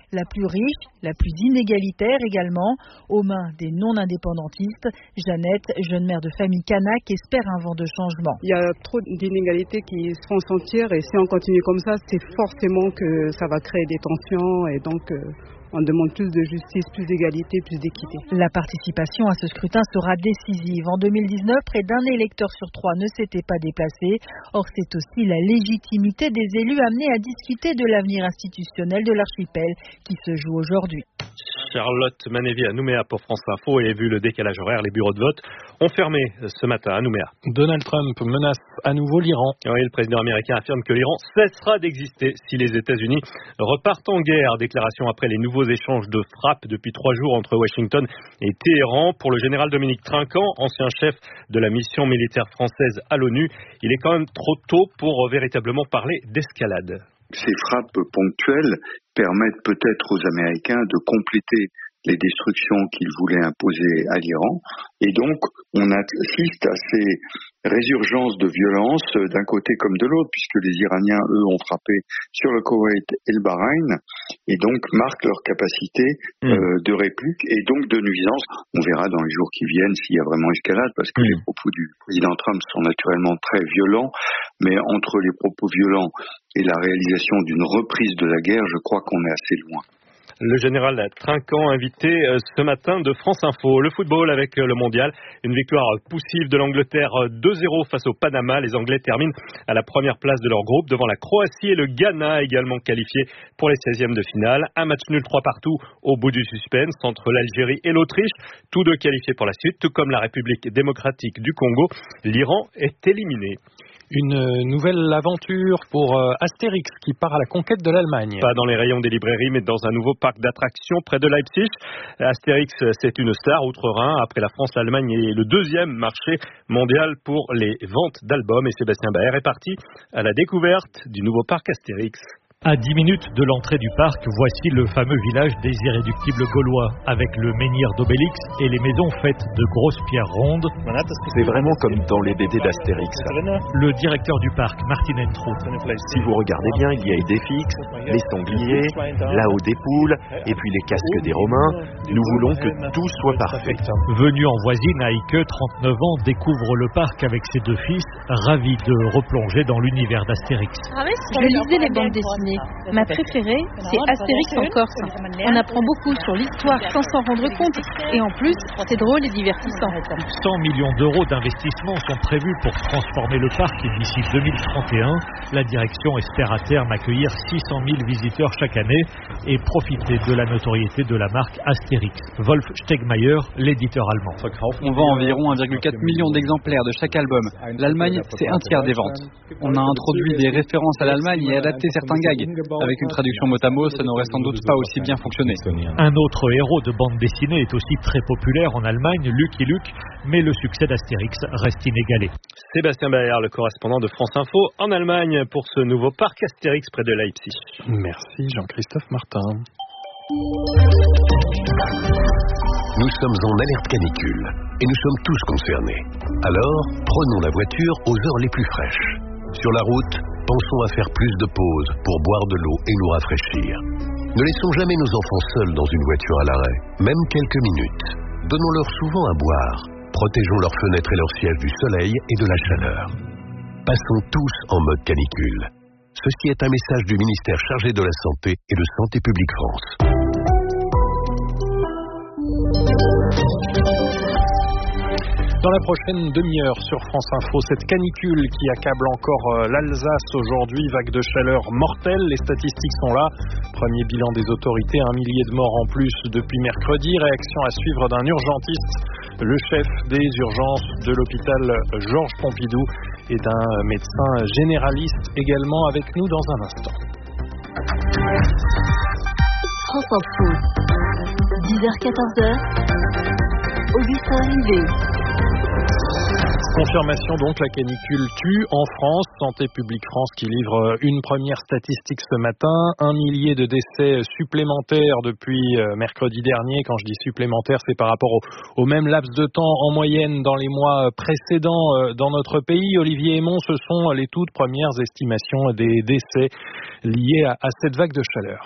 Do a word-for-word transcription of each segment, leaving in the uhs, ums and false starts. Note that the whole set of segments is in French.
la plus riche, la plus inégalitaire également, aux mains des non-indépendantistes. Jeannette, jeune mère de famille kanak, espère un vent de changement. Il y a trop d'inégalités qui se font sentir et si on continue comme ça, c'est forcément que ça va créer des tensions et donc euh, on demande plus de justice, plus d'égalité, plus d'équité. La participation à ce scrutin sera décisive. En deux mille dix-neuf, près d'un électeur sur trois ne s'était pas déplacé. Or, c'est aussi la légitimité des élus amenés à discuter de l'avenir institutionnel de l'archipel qui se joue aujourd'hui. Charlotte Manévi à Nouméa pour France Info et vu le décalage horaire, les bureaux de vote ont fermé ce matin à Nouméa. Donald Trump menace à nouveau l'Iran. Oui, le président américain affirme que l'Iran cessera d'exister si les États-Unis repartent en guerre. Déclaration après les nouveaux échanges de frappes depuis trois jours entre Washington et Téhéran. Pour le général Dominique Trinquant, ancien chef de la mission militaire française à l'ONU, il est quand même trop tôt pour véritablement parler d'escalade. Ces frappes ponctuelles permettent peut-être aux Américains de compléter les destructions qu'ils voulaient imposer à l'Iran. Et donc, on assiste à ces résurgences de violence d'un côté comme de l'autre, puisque les Iraniens, eux, ont frappé sur le Koweït et le Bahreïn, et donc marquent leur capacité mmh. euh, de réplique et donc de nuisance. On verra dans les jours qui viennent s'il y a vraiment escalade, parce que mmh. les propos du président Trump sont naturellement très violents, mais entre les propos violents et la réalisation d'une reprise de la guerre, je crois qu'on est assez loin. Le général Trinquant invité ce matin de France Info. Le football avec le mondial. Une victoire poussive de l'Angleterre deux zéro face au Panama. Les Anglais terminent à la première place de leur groupe devant la Croatie et le Ghana également qualifié pour les seizièmes de finale. Un match nul trois partout au bout du suspense entre l'Algérie et l'Autriche. Tous deux qualifiés pour la suite, tout comme la République démocratique du Congo. L'Iran est éliminé. Une nouvelle aventure pour Astérix qui part à la conquête de l'Allemagne. Pas dans les rayons des librairies, mais dans un nouveau parc d'attractions près de Leipzig. Astérix, c'est une star outre-Rhin. Après la France, l'Allemagne est le deuxième marché mondial pour les ventes d'albums. Et Sébastien Baer est parti à la découverte du nouveau parc Astérix. À dix minutes de l'entrée du parc, voici le fameux village des irréductibles gaulois, avec le menhir d'Obélix et les maisons faites de grosses pierres rondes. C'est vraiment comme dans les B D d'Astérix. Le directeur du parc, Martin Entrout. Si vous regardez bien, il y a des fixes, les sangliers, là-haut des poules, et puis les casques des Romains. Nous voulons que tout soit parfait. Venu en voisine, Heike, trente-neuf ans, découvre le parc avec ses deux fils, ravis de replonger dans l'univers d'Astérix. Je lisais les bandes dessinées. Ma préférée, c'est Astérix en Corse. On apprend beaucoup sur l'histoire sans s'en rendre compte. Et en plus, c'est drôle et divertissant. cent millions d'euros d'investissement sont prévus pour transformer le parc d'ici deux mille trente et un. La direction espère à terme accueillir six cent mille visiteurs chaque année et profiter de la notoriété de la marque Astérix. Wolf Stegmeier, l'éditeur allemand. On vend environ un virgule quatre million d'exemplaires de chaque album. L'Allemagne, c'est un tiers des ventes. On a introduit des références à l'Allemagne et adapté certains gags. Avec une traduction mot à mot, ça n'aurait sans doute pas aussi bien fonctionné. Un autre héros de bande dessinée est aussi très populaire en Allemagne, Lucky Luke, mais le succès d'Astérix reste inégalé. Sébastien Baer, le correspondant de France Info en Allemagne pour ce nouveau parc Astérix près de Leipzig. Merci Jean-Christophe Martin. Nous sommes en alerte canicule et nous sommes tous concernés. Alors, prenons la voiture aux heures les plus fraîches. Sur la route, pensons à faire plus de pauses pour boire de l'eau et nous rafraîchir. Ne laissons jamais nos enfants seuls dans une voiture à l'arrêt, même quelques minutes. Donnons-leur souvent à boire. Protégeons leurs fenêtres et leurs sièges du soleil et de la chaleur. Passons tous en mode canicule. Ceci est un message du ministère chargé de la Santé et de Santé publique France. Dans la prochaine demi-heure sur France Info, cette canicule qui accable encore l'Alsace aujourd'hui, vague de chaleur mortelle, les statistiques sont là. Premier bilan des autorités, un millier de morts en plus depuis mercredi. Réaction à suivre d'un urgentiste, le chef des urgences de l'hôpital Georges Pompidou et d'un médecin généraliste également avec nous dans un instant. France Info, dix heures quatorze heures, Augustin Rivet. Confirmation donc, la canicule tue en France. Santé publique France qui livre une première statistique ce matin. Un millier de décès supplémentaires depuis mercredi dernier. Quand je dis supplémentaires, c'est par rapport au, au même laps de temps en moyenne dans les mois précédents dans notre pays. Olivier Hémon, ce sont les toutes premières estimations des décès liés à, à cette vague de chaleur.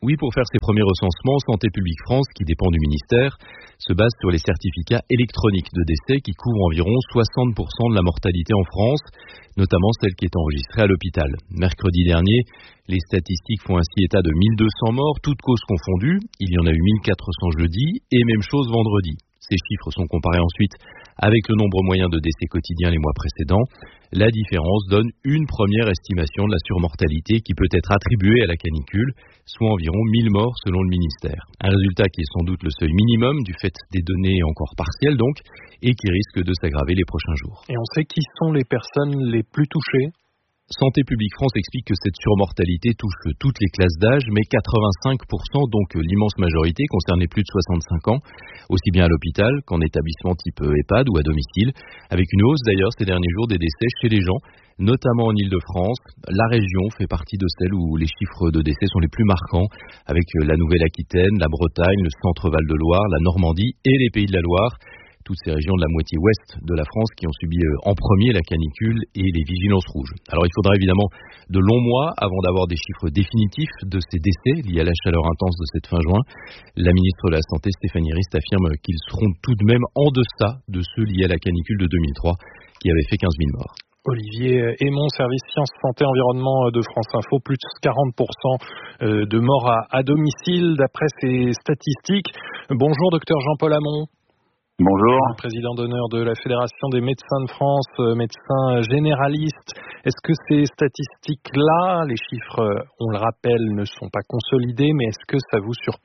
Oui, pour faire ses premiers recensements, Santé publique France, qui dépend du ministère, se base sur les certificats électroniques de décès qui couvrent environ soixante pour cent de la mortalité en France, notamment celle qui est enregistrée à l'hôpital. Mercredi dernier, les statistiques font ainsi état de mille deux cents morts, toutes causes confondues. Il y en a eu mille quatre cents jeudi et même chose vendredi. Ces chiffres sont comparés ensuite avec le nombre moyen de décès quotidiens les mois précédents. La différence donne une première estimation de la surmortalité qui peut être attribuée à la canicule, soit environ mille morts selon le ministère. Un résultat qui est sans doute le seuil minimum du fait des données encore partielles donc, et qui risque de s'aggraver les prochains jours. Et on sait qui sont les personnes les plus touchées ? Santé publique France explique que cette surmortalité touche toutes les classes d'âge, mais quatre-vingt-cinq pour cent, donc l'immense majorité, concerne les plus de soixante-cinq ans, aussi bien à l'hôpital qu'en établissement type EHPAD ou à domicile, avec une hausse d'ailleurs ces derniers jours des décès chez les gens, notamment en Île-de-France. La région fait partie de celles où les chiffres de décès sont les plus marquants, avec la Nouvelle-Aquitaine, la Bretagne, le Centre-Val de Loire, la Normandie et les Pays de la Loire. Toutes ces régions de la moitié ouest de la France qui ont subi en premier la canicule et les vigilances rouges. Alors il faudra évidemment de longs mois avant d'avoir des chiffres définitifs de ces décès liés à la chaleur intense de cette fin juin. La ministre de la Santé, Stéphanie Rist, affirme qu'ils seront tout de même en deçà de ceux liés à la canicule de deux mille trois qui avait fait quinze mille morts. Olivier Aymon, service Sciences, Santé, Environnement de France Info, plus de quarante pour cent de morts à, à domicile d'après ces statistiques. Bonjour docteur Jean-Paul Hamon. Bonjour. Président d'honneur de la Fédération des médecins de France, médecin généraliste. Est-ce que ces statistiques-là, les chiffres, on le rappelle, ne sont pas consolidés, mais est-ce que ça vous surprend ?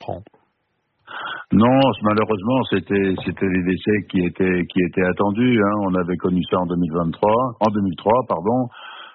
Non, malheureusement, c'était c'était des décès qui étaient qui étaient attendus. Hein. On avait connu ça en deux mille vingt-trois, en deux mille trois, pardon.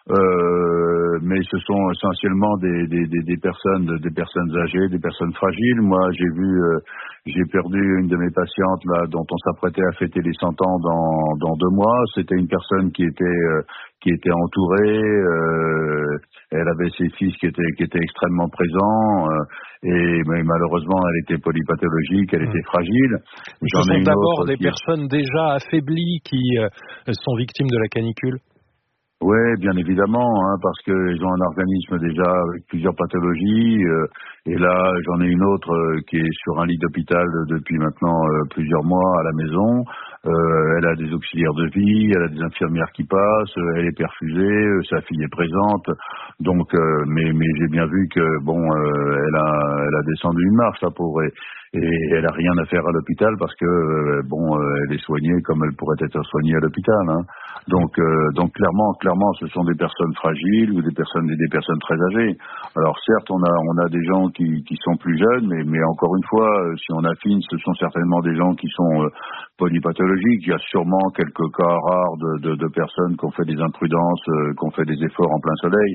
Euh, mais ce sont essentiellement des, des, des, des personnes, des personnes âgées, des personnes fragiles. Moi, j'ai vu, euh, j'ai perdu une de mes patientes là, dont on s'apprêtait à fêter les cent ans dans, dans deux mois. C'était une personne qui était, euh, qui était entourée. Euh, elle avait ses fils qui étaient, qui étaient extrêmement présents. Euh, et mais malheureusement, elle était polypathologique, elle mmh. était fragile. J'en Ce sont d'abord des qui... personnes déjà affaiblies qui euh, sont victimes de la canicule. Oui, bien évidemment, hein, parce qu'ils ont un organisme déjà avec plusieurs pathologies. Euh, et là, j'en ai une autre euh, qui est sur un lit d'hôpital depuis maintenant euh, plusieurs mois à la maison. Euh, elle a des auxiliaires de vie, elle a des infirmières qui passent, elle est perfusée, euh, sa fille est présente. Donc, euh, mais, mais j'ai bien vu que bon, euh, elle a, elle a descendu une marche, la pauvre. Et, et elle a rien à faire à l'hôpital parce que euh, bon, euh, elle est soignée comme elle pourrait être soignée à l'hôpital. Hein. Donc, euh, donc clairement, clairement, ce sont des personnes fragiles ou des personnes, des personnes très âgées. Alors certes, on a, on a des gens qui, qui sont plus jeunes, mais, mais encore une fois, si on affine, ce sont certainement des gens qui sont euh, polypathologiques. Il y a sûrement quelques cas rares de, de, de personnes qui ont fait des imprudences, euh, qui ont fait des efforts en plein soleil.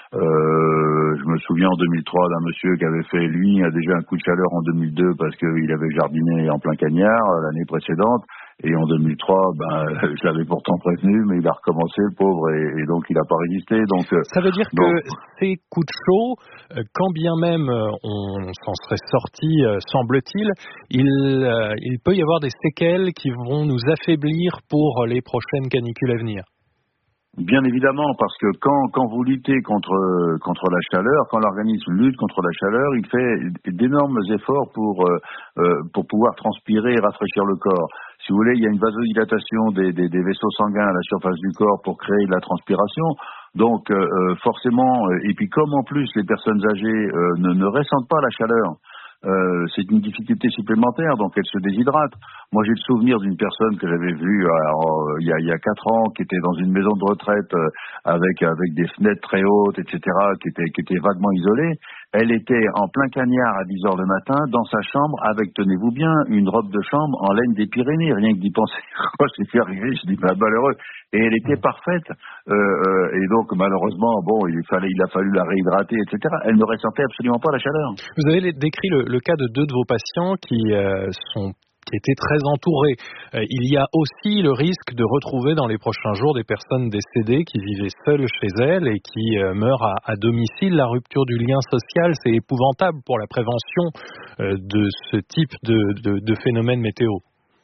Euh, je me souviens en deux mille trois d'un monsieur qui avait fait, lui, a déjà un coup de chaleur en deux mille deux parce qu'il avait jardiné en plein cagnard l'année précédente. Et en deux mille trois, ben, je l'avais pourtant prévenu, mais il a recommencé, le pauvre, et, et donc il n'a pas résisté. Donc, ça veut dire donc... que ces coups de chaud, quand bien même on s'en serait sorti, semble-t-il, il, il peut y avoir des séquelles qui vont nous affaiblir pour les prochaines canicules à venir. Bien évidemment, parce que quand, quand vous luttez contre, contre la chaleur, quand l'organisme lutte contre la chaleur, il fait d'énormes efforts pour, euh, pour pouvoir transpirer et rafraîchir le corps. Si vous voulez, il y a une vasodilatation des, des, des vaisseaux sanguins à la surface du corps pour créer de la transpiration. Donc, euh, forcément, et puis comme en plus les personnes âgées euh, ne, ne ressentent pas la chaleur, Euh, c'est une difficulté supplémentaire, donc elle se déshydrate. Moi, j'ai le souvenir d'une personne que j'avais vue alors, euh, il, y a, il y a quatre ans, qui était dans une maison de retraite euh, avec avec des fenêtres très hautes, et cetera, qui était qui était vaguement isolée. Elle était en plein cagnard à dix heures le matin, dans sa chambre, avec, tenez-vous bien, une robe de chambre en laine des Pyrénées. Rien que d'y penser, moi, je l'ai fait arriver, je dis, bah, malheureux. Et elle était parfaite. Euh, euh, et donc, malheureusement, bon, il fallait, il a fallu la réhydrater, et cetera. Elle ne ressentait absolument pas la chaleur. Vous avez décrit le, le cas de deux de vos patients qui euh, sont qui étaient très entourés. Euh, il y a aussi le risque de retrouver dans les prochains jours des personnes décédées qui vivaient seules chez elles et qui euh, meurent à, à domicile. La rupture du lien social, c'est épouvantable pour la prévention euh, de ce type de, de, de phénomène météo.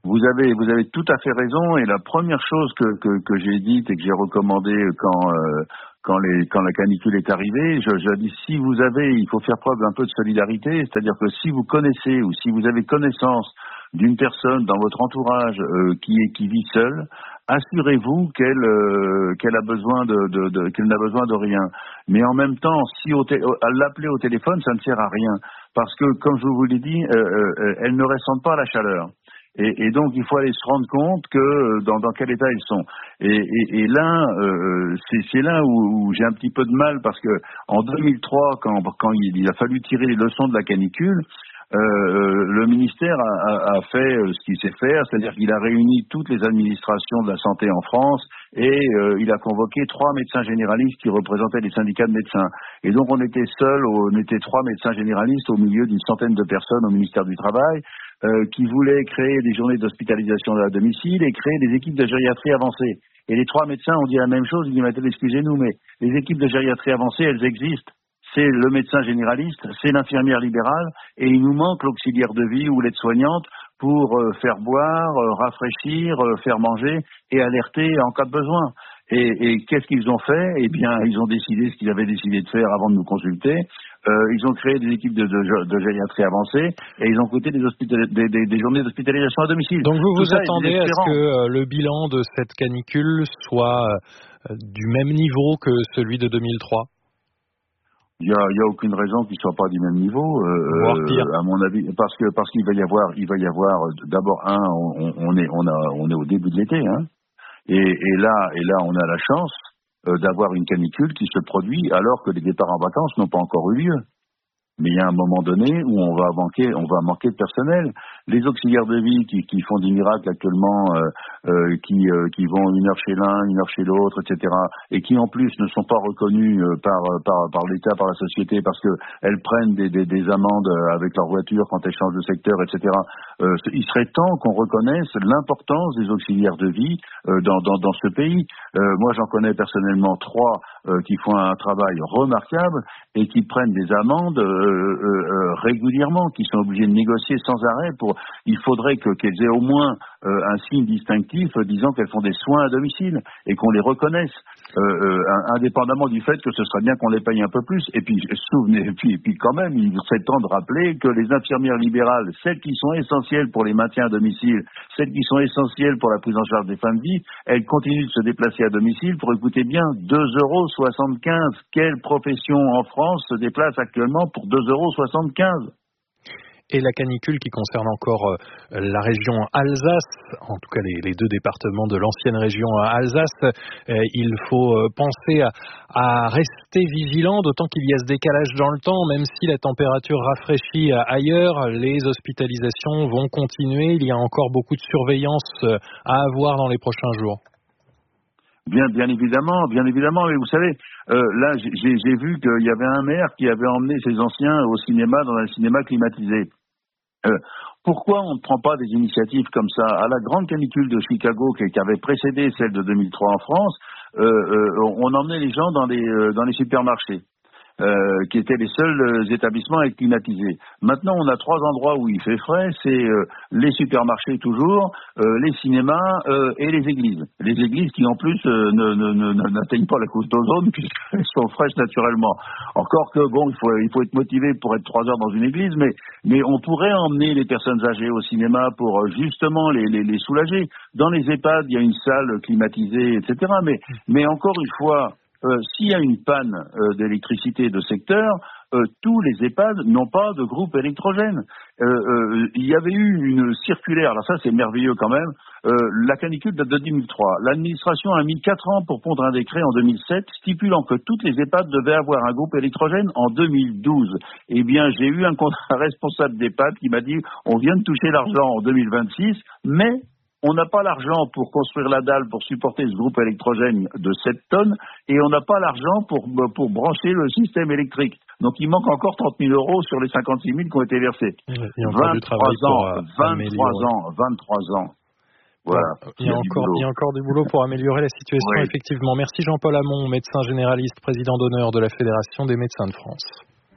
Vous avez, vous avez tout à fait raison. Et la première chose que, que, que j'ai dite et que j'ai recommandée quand, euh, quand, les, quand la canicule est arrivée, je, je dis si vous avez, il faut faire preuve d'un peu de solidarité. C'est-à-dire que si vous connaissez ou si vous avez connaissance d'une personne dans votre entourage euh, qui est qui vit seule, assurez-vous qu'elle euh, qu'elle a besoin de, de, de qu'elle n'a besoin de rien. Mais en même temps, si au té- à l'appeler au téléphone, ça ne sert à rien parce que, comme je vous l'ai dit, euh, euh, elles ne ressentent pas la chaleur. Et, et donc, il faut aller se rendre compte que dans, dans quel état ils sont. Et, et, et là, euh, c'est, c'est là où, où j'ai un petit peu de mal parce que en deux mille trois, quand, quand il, il a fallu tirer les leçons de la canicule, Euh, le ministère a, a, a fait ce qu'il sait faire, c'est-à-dire qu'il a réuni toutes les administrations de la santé en France et euh, il a convoqué trois médecins généralistes qui représentaient les syndicats de médecins. Et donc on était seuls, on était trois médecins généralistes au milieu d'une centaine de personnes au ministère du Travail euh, qui voulaient créer des journées d'hospitalisation à domicile et créer des équipes de gériatrie avancée. Et les trois médecins ont dit la même chose, ils disent « excusez-nous, mais les équipes de gériatrie avancée, elles existent. C'est le médecin généraliste, c'est l'infirmière libérale, et il nous manque l'auxiliaire de vie ou l'aide-soignante pour euh, faire boire, euh, rafraîchir, euh, faire manger et alerter en cas de besoin. Et, et qu'est-ce qu'ils ont fait ? Eh bien, ils ont décidé ce qu'ils avaient décidé de faire avant de nous consulter. Euh, ils ont créé des équipes de, de, de gériatrie avancée et ils ont coûté des, hospital- des, des, des journées d'hospitalisation à domicile. Donc vous Tout vous attendez à ce que euh, le bilan de cette canicule soit euh, du même niveau que celui de deux mille trois ? Il y a, il y a aucune raison qu'il soit pas du même niveau, euh, à mon avis, parce que parce qu'il va y avoir, il va y avoir d'abord un, on, on est, on a, on est au début de l'été, hein, et, et là, et là, on a la chance euh, d'avoir une canicule qui se produit alors que les départs en vacances n'ont pas encore eu lieu. Mais il y a un moment donné où on va manquer, on va manquer de personnel. Les auxiliaires de vie qui, qui font des miracles actuellement, euh, euh, qui, euh, qui vont une heure chez l'un, une heure chez l'autre, et cetera, et qui en plus ne sont pas reconnus euh, par, par, par l'État, par la société, parce que elles prennent des, des, des amendes avec leur voiture quand elles changent de secteur, et cetera. Euh, il serait temps qu'on reconnaisse l'importance des auxiliaires de vie euh, dans, dans, dans ce pays. Euh, moi, j'en connais personnellement trois euh, qui font un travail remarquable et qui prennent des amendes euh, Euh, euh, régulièrement, qui sont obligés de négocier sans arrêt pour. Il faudrait que qu'elles aient au moins euh, un signe distinctif euh, disant qu'elles font des soins à domicile et qu'on les reconnaisse, euh, euh, indépendamment du fait que ce serait bien qu'on les paye un peu plus. Et puis souvenez, et puis, et puis quand même, il serait temps de rappeler que les infirmières libérales, celles qui sont essentielles pour les maintiens à domicile, celles qui sont essentielles pour la prise en charge des fins de vie, elles continuent de se déplacer à domicile pour, écoutez bien, deux euros soixante-quinze. Quelle profession en France se déplace actuellement pour deux euros soixante-quinze? Et la canicule qui concerne encore euh, la région Alsace, en tout cas les, les deux départements de l'ancienne région Alsace, euh, il faut euh, penser à, à rester vigilant, d'autant qu'il y a ce décalage dans le temps, même si la température rafraîchit ailleurs, les hospitalisations vont continuer, il y a encore beaucoup de surveillance euh, à avoir dans les prochains jours. Bien, bien évidemment, bien évidemment, mais vous savez, euh, là, j'ai, j'ai vu qu'il y avait un maire qui avait emmené ses anciens au cinéma, dans un cinéma climatisé. Euh, pourquoi on ne prend pas des initiatives comme ça? À la grande canicule de Chicago, qui, qui avait précédé celle de deux mille trois en France, euh, euh, on emmenait les gens dans les, euh, dans les supermarchés. Euh, qui étaient les seuls euh, établissements à être climatisés. Maintenant, on a trois endroits où il fait frais, c'est euh, les supermarchés toujours, euh, les cinémas euh, et les églises. Les églises qui, en plus, euh, ne, ne, ne, n'atteignent pas la couche d'ozone puisqu'elles sont fraîches naturellement. Encore que, bon, il faut, il faut être motivé pour être trois heures dans une église, mais, mais on pourrait emmener les personnes âgées au cinéma pour euh, justement les, les, les soulager. Dans les EHPAD, il y a une salle climatisée, et cetera. Mais, mais encore une fois, Euh, s'il y a une panne euh, d'électricité de secteur, euh, tous les EHPAD n'ont pas de groupe électrogène. Euh, euh, il y avait eu une circulaire, alors ça c'est merveilleux quand même, euh, la canicule date de deux mille trois. L'administration a mis quatre ans pour pondre un décret en deux mille sept stipulant que toutes les EHPAD devaient avoir un groupe électrogène en deux mille douze. Eh bien, j'ai eu un, un responsable d'EHPAD qui m'a dit on vient de toucher l'argent en deux mille vingt-six, mais on n'a pas l'argent pour construire la dalle pour supporter ce groupe électrogène de sept tonnes et on n'a pas l'argent pour, pour brancher le système électrique. Donc il manque encore trente mille euros sur les cinquante-six mille qui ont été versés. Il y a encore du travail ans, pour vingt-trois ans, vingt-trois ans. Voilà. Il y, a encore, il y a encore du boulot pour améliorer la situation, oui. Effectivement. Merci Jean-Paul Hamon, médecin généraliste, président d'honneur de la Fédération des médecins de France.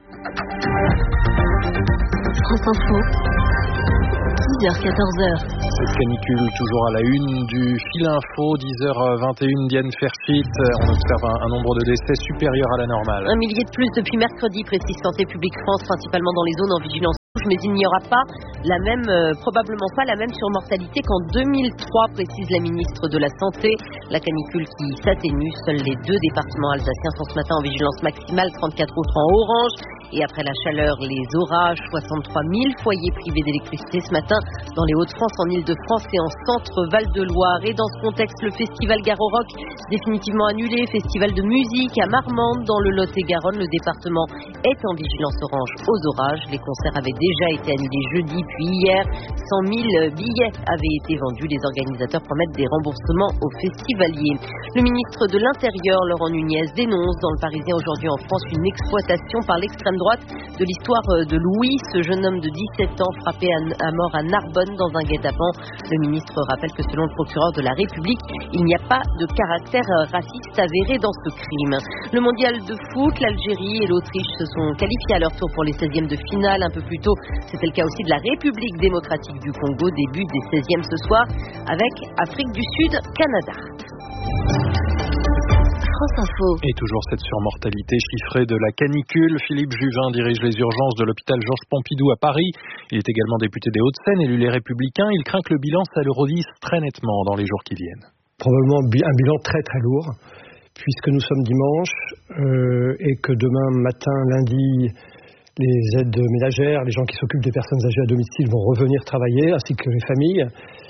France Info, dix heures quatorze heures. Cette canicule toujours à la une du fil info, dix heures vingt et une, Diane Ferchit. On observe un, un nombre de décès supérieur à la normale. Un millier de plus depuis mercredi, précise Santé publique France, principalement dans les zones en vigilance rouge, mais il n'y aura pas la même, euh, probablement pas la même surmortalité qu'en deux mille trois, précise la ministre de la Santé. La canicule qui s'atténue, seuls les deux départements alsaciens sont ce matin en vigilance maximale, trente-quatre autres en orange. Et après la chaleur, les orages, soixante-trois mille foyers privés d'électricité ce matin dans les Hauts-de-France, en Île-de-France et en Centre-Val de Loire. Et dans ce contexte, le festival Garo-Rock définitivement annulé. Festival de musique à Marmande dans le Lot-et-Garonne. Le département est en vigilance orange aux orages. Les concerts avaient déjà été annulés jeudi puis hier. cent mille billets avaient été vendus. Les organisateurs promettent des remboursements aux festivaliers. Le ministre de l'Intérieur, Laurent Nunez, dénonce dans le Parisien aujourd'hui en France une exploitation par l'extrême droite de l'histoire de Louis, ce jeune homme de dix-sept ans frappé à mort à Narbonne dans un guet-apens. Le ministre rappelle que selon le procureur de la République, il n'y a pas de caractère raciste avéré dans ce crime. Le mondial de foot, l'Algérie et l'Autriche se sont qualifiés à leur tour pour les seizièmes de finale. Un peu plus tôt, c'était le cas aussi de la République démocratique du Congo, début des seizièmes ce soir avec Afrique du Sud, Canada. Et toujours cette surmortalité chiffrée de la canicule. Philippe Juvin dirige les urgences de l'hôpital Georges Pompidou à Paris. Il est également député des Hauts-de-Seine, élu Les Républicains. Il craint que le bilan s'alourdisse très nettement dans les jours qui viennent. Probablement un bilan très très lourd, puisque nous sommes dimanche euh, et que demain matin, lundi, les aides ménagères, les gens qui s'occupent des personnes âgées à domicile vont revenir travailler, ainsi que les familles.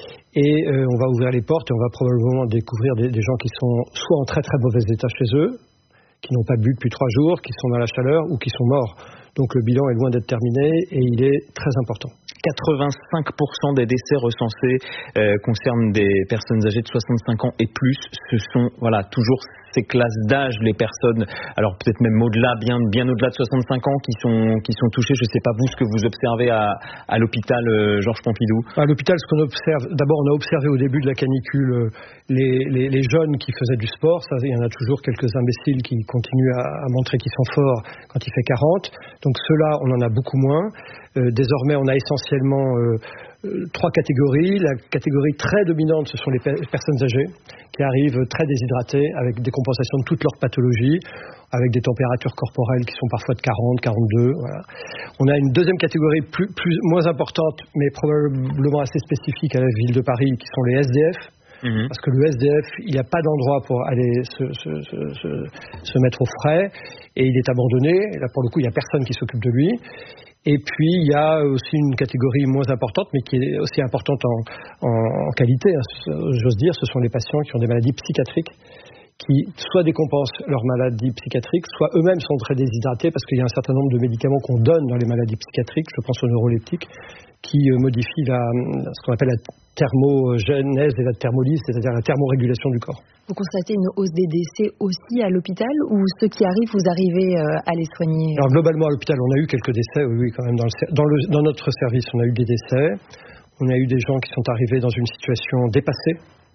Et euh, on va ouvrir les portes et on va probablement découvrir des, des gens qui sont soit en très très mauvais état chez eux, qui n'ont pas bu depuis trois jours, qui sont dans la chaleur ou qui sont morts. Donc le bilan est loin d'être terminé et il est très important. quatre-vingt-cinq pour cent des décès recensés euh, concernent des personnes âgées de soixante-cinq ans et plus. Ce sont voilà toujours ces classes d'âge, les personnes, alors peut-être même au-delà, bien, bien au-delà de soixante-cinq ans qui sont, qui sont touchées. Je ne sais pas vous ce que vous observez à, à l'hôpital euh, Georges Pompidou. À l'hôpital, ce qu'on observe, d'abord on a observé au début de la canicule euh, les, les, les jeunes qui faisaient du sport. Ça, il y en a toujours quelques imbéciles qui continuent à, à montrer qu'ils sont forts quand il fait quarante. Donc ceux-là, on en a beaucoup moins. Euh, désormais, on a essentiellement euh, euh, trois catégories. La catégorie très dominante, ce sont les pe- personnes âgées qui arrivent très déshydratées avec des compensations de toutes leurs pathologies, avec des températures corporelles qui sont parfois de quarante, quarante-deux. Voilà. On a une deuxième catégorie plus, plus, moins importante, mais probablement assez spécifique à la ville de Paris, qui sont les S D F. Mmh. Parce que le S D F, il n'y a pas d'endroit pour aller se, se, se, se, se mettre au frais, et il est abandonné. Et là, pour le coup, il n'y a personne qui s'occupe de lui. Et puis, il y a aussi une catégorie moins importante, mais qui est aussi importante en, en, en qualité, hein, j'ose dire, ce sont les patients qui ont des maladies psychiatriques, qui soit décompensent leurs maladies psychiatriques, soit eux-mêmes sont très déshydratés, parce qu'il y a un certain nombre de médicaments qu'on donne dans les maladies psychiatriques, je pense aux neuroleptiques, qui modifient la, ce qu'on appelle la thermogénèse et la thermolyse, c'est-à-dire la thermorégulation du corps. Vous constatez une hausse des décès aussi à l'hôpital, ou ceux qui arrivent, vous arrivez à les soigner? Alors globalement à l'hôpital, on a eu quelques décès, oui, oui quand même. Dans, le, dans, le, dans notre service, on a eu des décès. On a eu des gens qui sont arrivés dans une situation dépassée,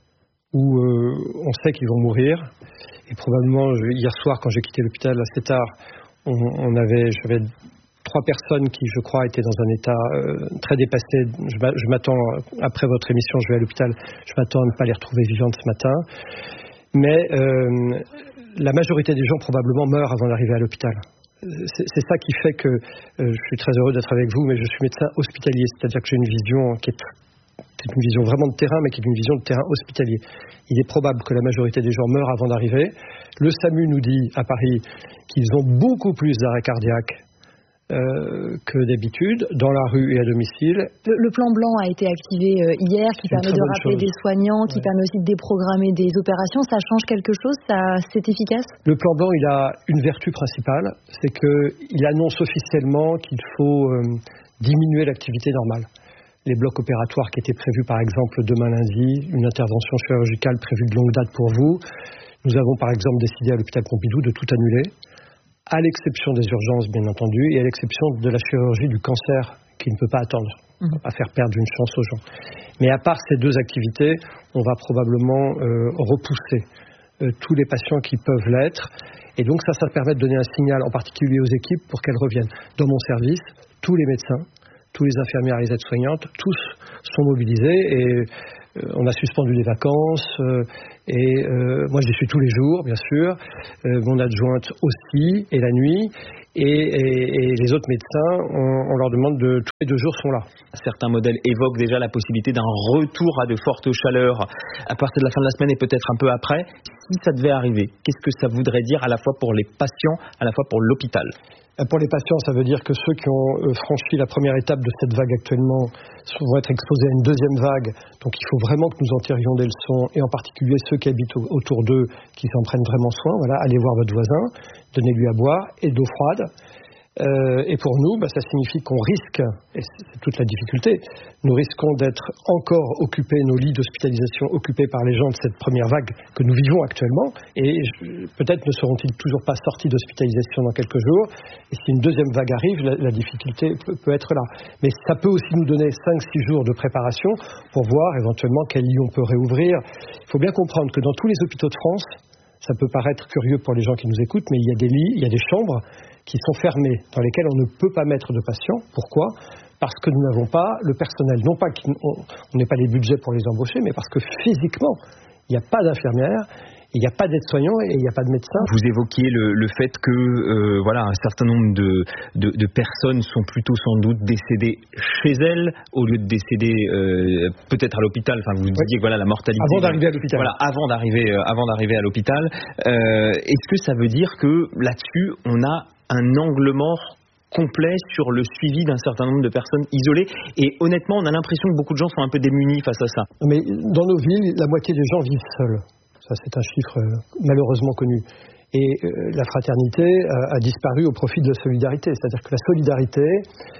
où euh, on sait qu'ils vont mourir. Et probablement, hier soir, quand j'ai quitté l'hôpital assez tard, on, on avait, j'avais trois personnes qui, je crois, étaient dans un état euh, très dépassé. Je, je m'attends, après votre émission, je vais à l'hôpital, je m'attends à ne pas les retrouver vivantes ce matin. Mais euh, la majorité des gens, probablement, meurent avant d'arriver à l'hôpital. C'est, c'est ça qui fait que euh, je suis très heureux d'être avec vous, mais je suis médecin hospitalier, c'est-à-dire que j'ai une vision qui est, c'est une vision vraiment de terrain, mais qui est une vision de terrain hospitalier. Il est probable que la majorité des gens meurent avant d'arriver. Le SAMU nous dit à Paris qu'ils ont beaucoup plus d'arrêts cardiaques Euh, que d'habitude, dans la rue et à domicile. Le, le plan blanc a été activé euh, hier, qui permet de rappeler chose. des soignants, qui ouais. permet aussi de déprogrammer des opérations. Ça change quelque chose? Ça, c'est efficace? Le plan blanc, il a une vertu principale, c'est qu'il annonce officiellement qu'il faut euh, diminuer l'activité normale. Les blocs opératoires qui étaient prévus, par exemple, demain lundi, une intervention chirurgicale prévue de longue date pour vous. Nous avons, par exemple, décidé à l'hôpital Pompidou de tout annuler, à l'exception des urgences, bien entendu, et à l'exception de la chirurgie du cancer, qui ne peut pas attendre, mmh. à faire perdre une chance aux gens. Mais à part ces deux activités, on va probablement euh, repousser euh, tous les patients qui peuvent l'être. Et donc ça, ça permet de donner un signal, en particulier aux équipes, pour qu'elles reviennent. Dans mon service, tous les médecins, tous les infirmières et les aides-soignantes, tous sont mobilisés et euh, on a suspendu les vacances euh, et euh, moi j'y suis tous les jours bien sûr, euh, mon adjointe aussi et la nuit. Et, et, et les autres médecins, on, on leur demande de tous les deux jours sont là. Certains modèles évoquent déjà la possibilité d'un retour à de fortes chaleurs à partir de la fin de la semaine et peut-être un peu après. Si ça devait arriver, qu'est-ce que ça voudrait dire à la fois pour les patients, à la fois pour l'hôpital ? Pour les patients, ça veut dire que ceux qui ont franchi la première étape de cette vague actuellement vont être exposés à une deuxième vague. Donc il faut vraiment que nous en tirions des leçons, et en particulier ceux qui habitent autour d'eux, qui s'en prennent vraiment soin. Voilà, allez voir votre voisin, donnez-lui à boire et de l'eau froide. Euh, et pour nous, bah, ça signifie qu'on risque, et c'est toute la difficulté, nous risquons d'être encore occupés, nos lits d'hospitalisation occupés par les gens de cette première vague que nous vivons actuellement, et je, peut-être ne seront-ils toujours pas sortis d'hospitalisation dans quelques jours, et si une deuxième vague arrive, la, la difficulté peut, peut être là. Mais ça peut aussi nous donner cinq six jours de préparation pour voir éventuellement quel lit on peut réouvrir. Il faut bien comprendre que dans tous les hôpitaux de France, ça peut paraître curieux pour les gens qui nous écoutent, mais il y a des lits, il y a des chambres qui sont fermées, dans lesquelles on ne peut pas mettre de patients. Pourquoi ? Parce que nous n'avons pas le personnel. Non pas qu'on n'ait pas les budgets pour les embaucher, mais parce que physiquement, il n'y a pas d'infirmières, il n'y a pas d'aide-soignants et il n'y a pas de médecins. Vous évoquiez le, le fait que euh, voilà, un certain nombre de, de, de personnes sont plutôt sans doute décédées chez elles au lieu de décéder euh, peut-être à l'hôpital. Enfin, vous disiez oui. que voilà, la mortalité. Avant d'arriver à l'hôpital. Voilà, avant d'arriver, euh, avant d'arriver à l'hôpital. Euh, est-ce que ça veut dire que là-dessus, on a un angle mort complet sur le suivi d'un certain nombre de personnes isolées, et honnêtement on a l'impression que beaucoup de gens sont un peu démunis face à ça. Mais dans nos villes, la moitié des gens vivent seuls. Ça, c'est un chiffre malheureusement connu. Et euh, la fraternité a, a disparu au profit de la solidarité. C'est-à-dire que la solidarité,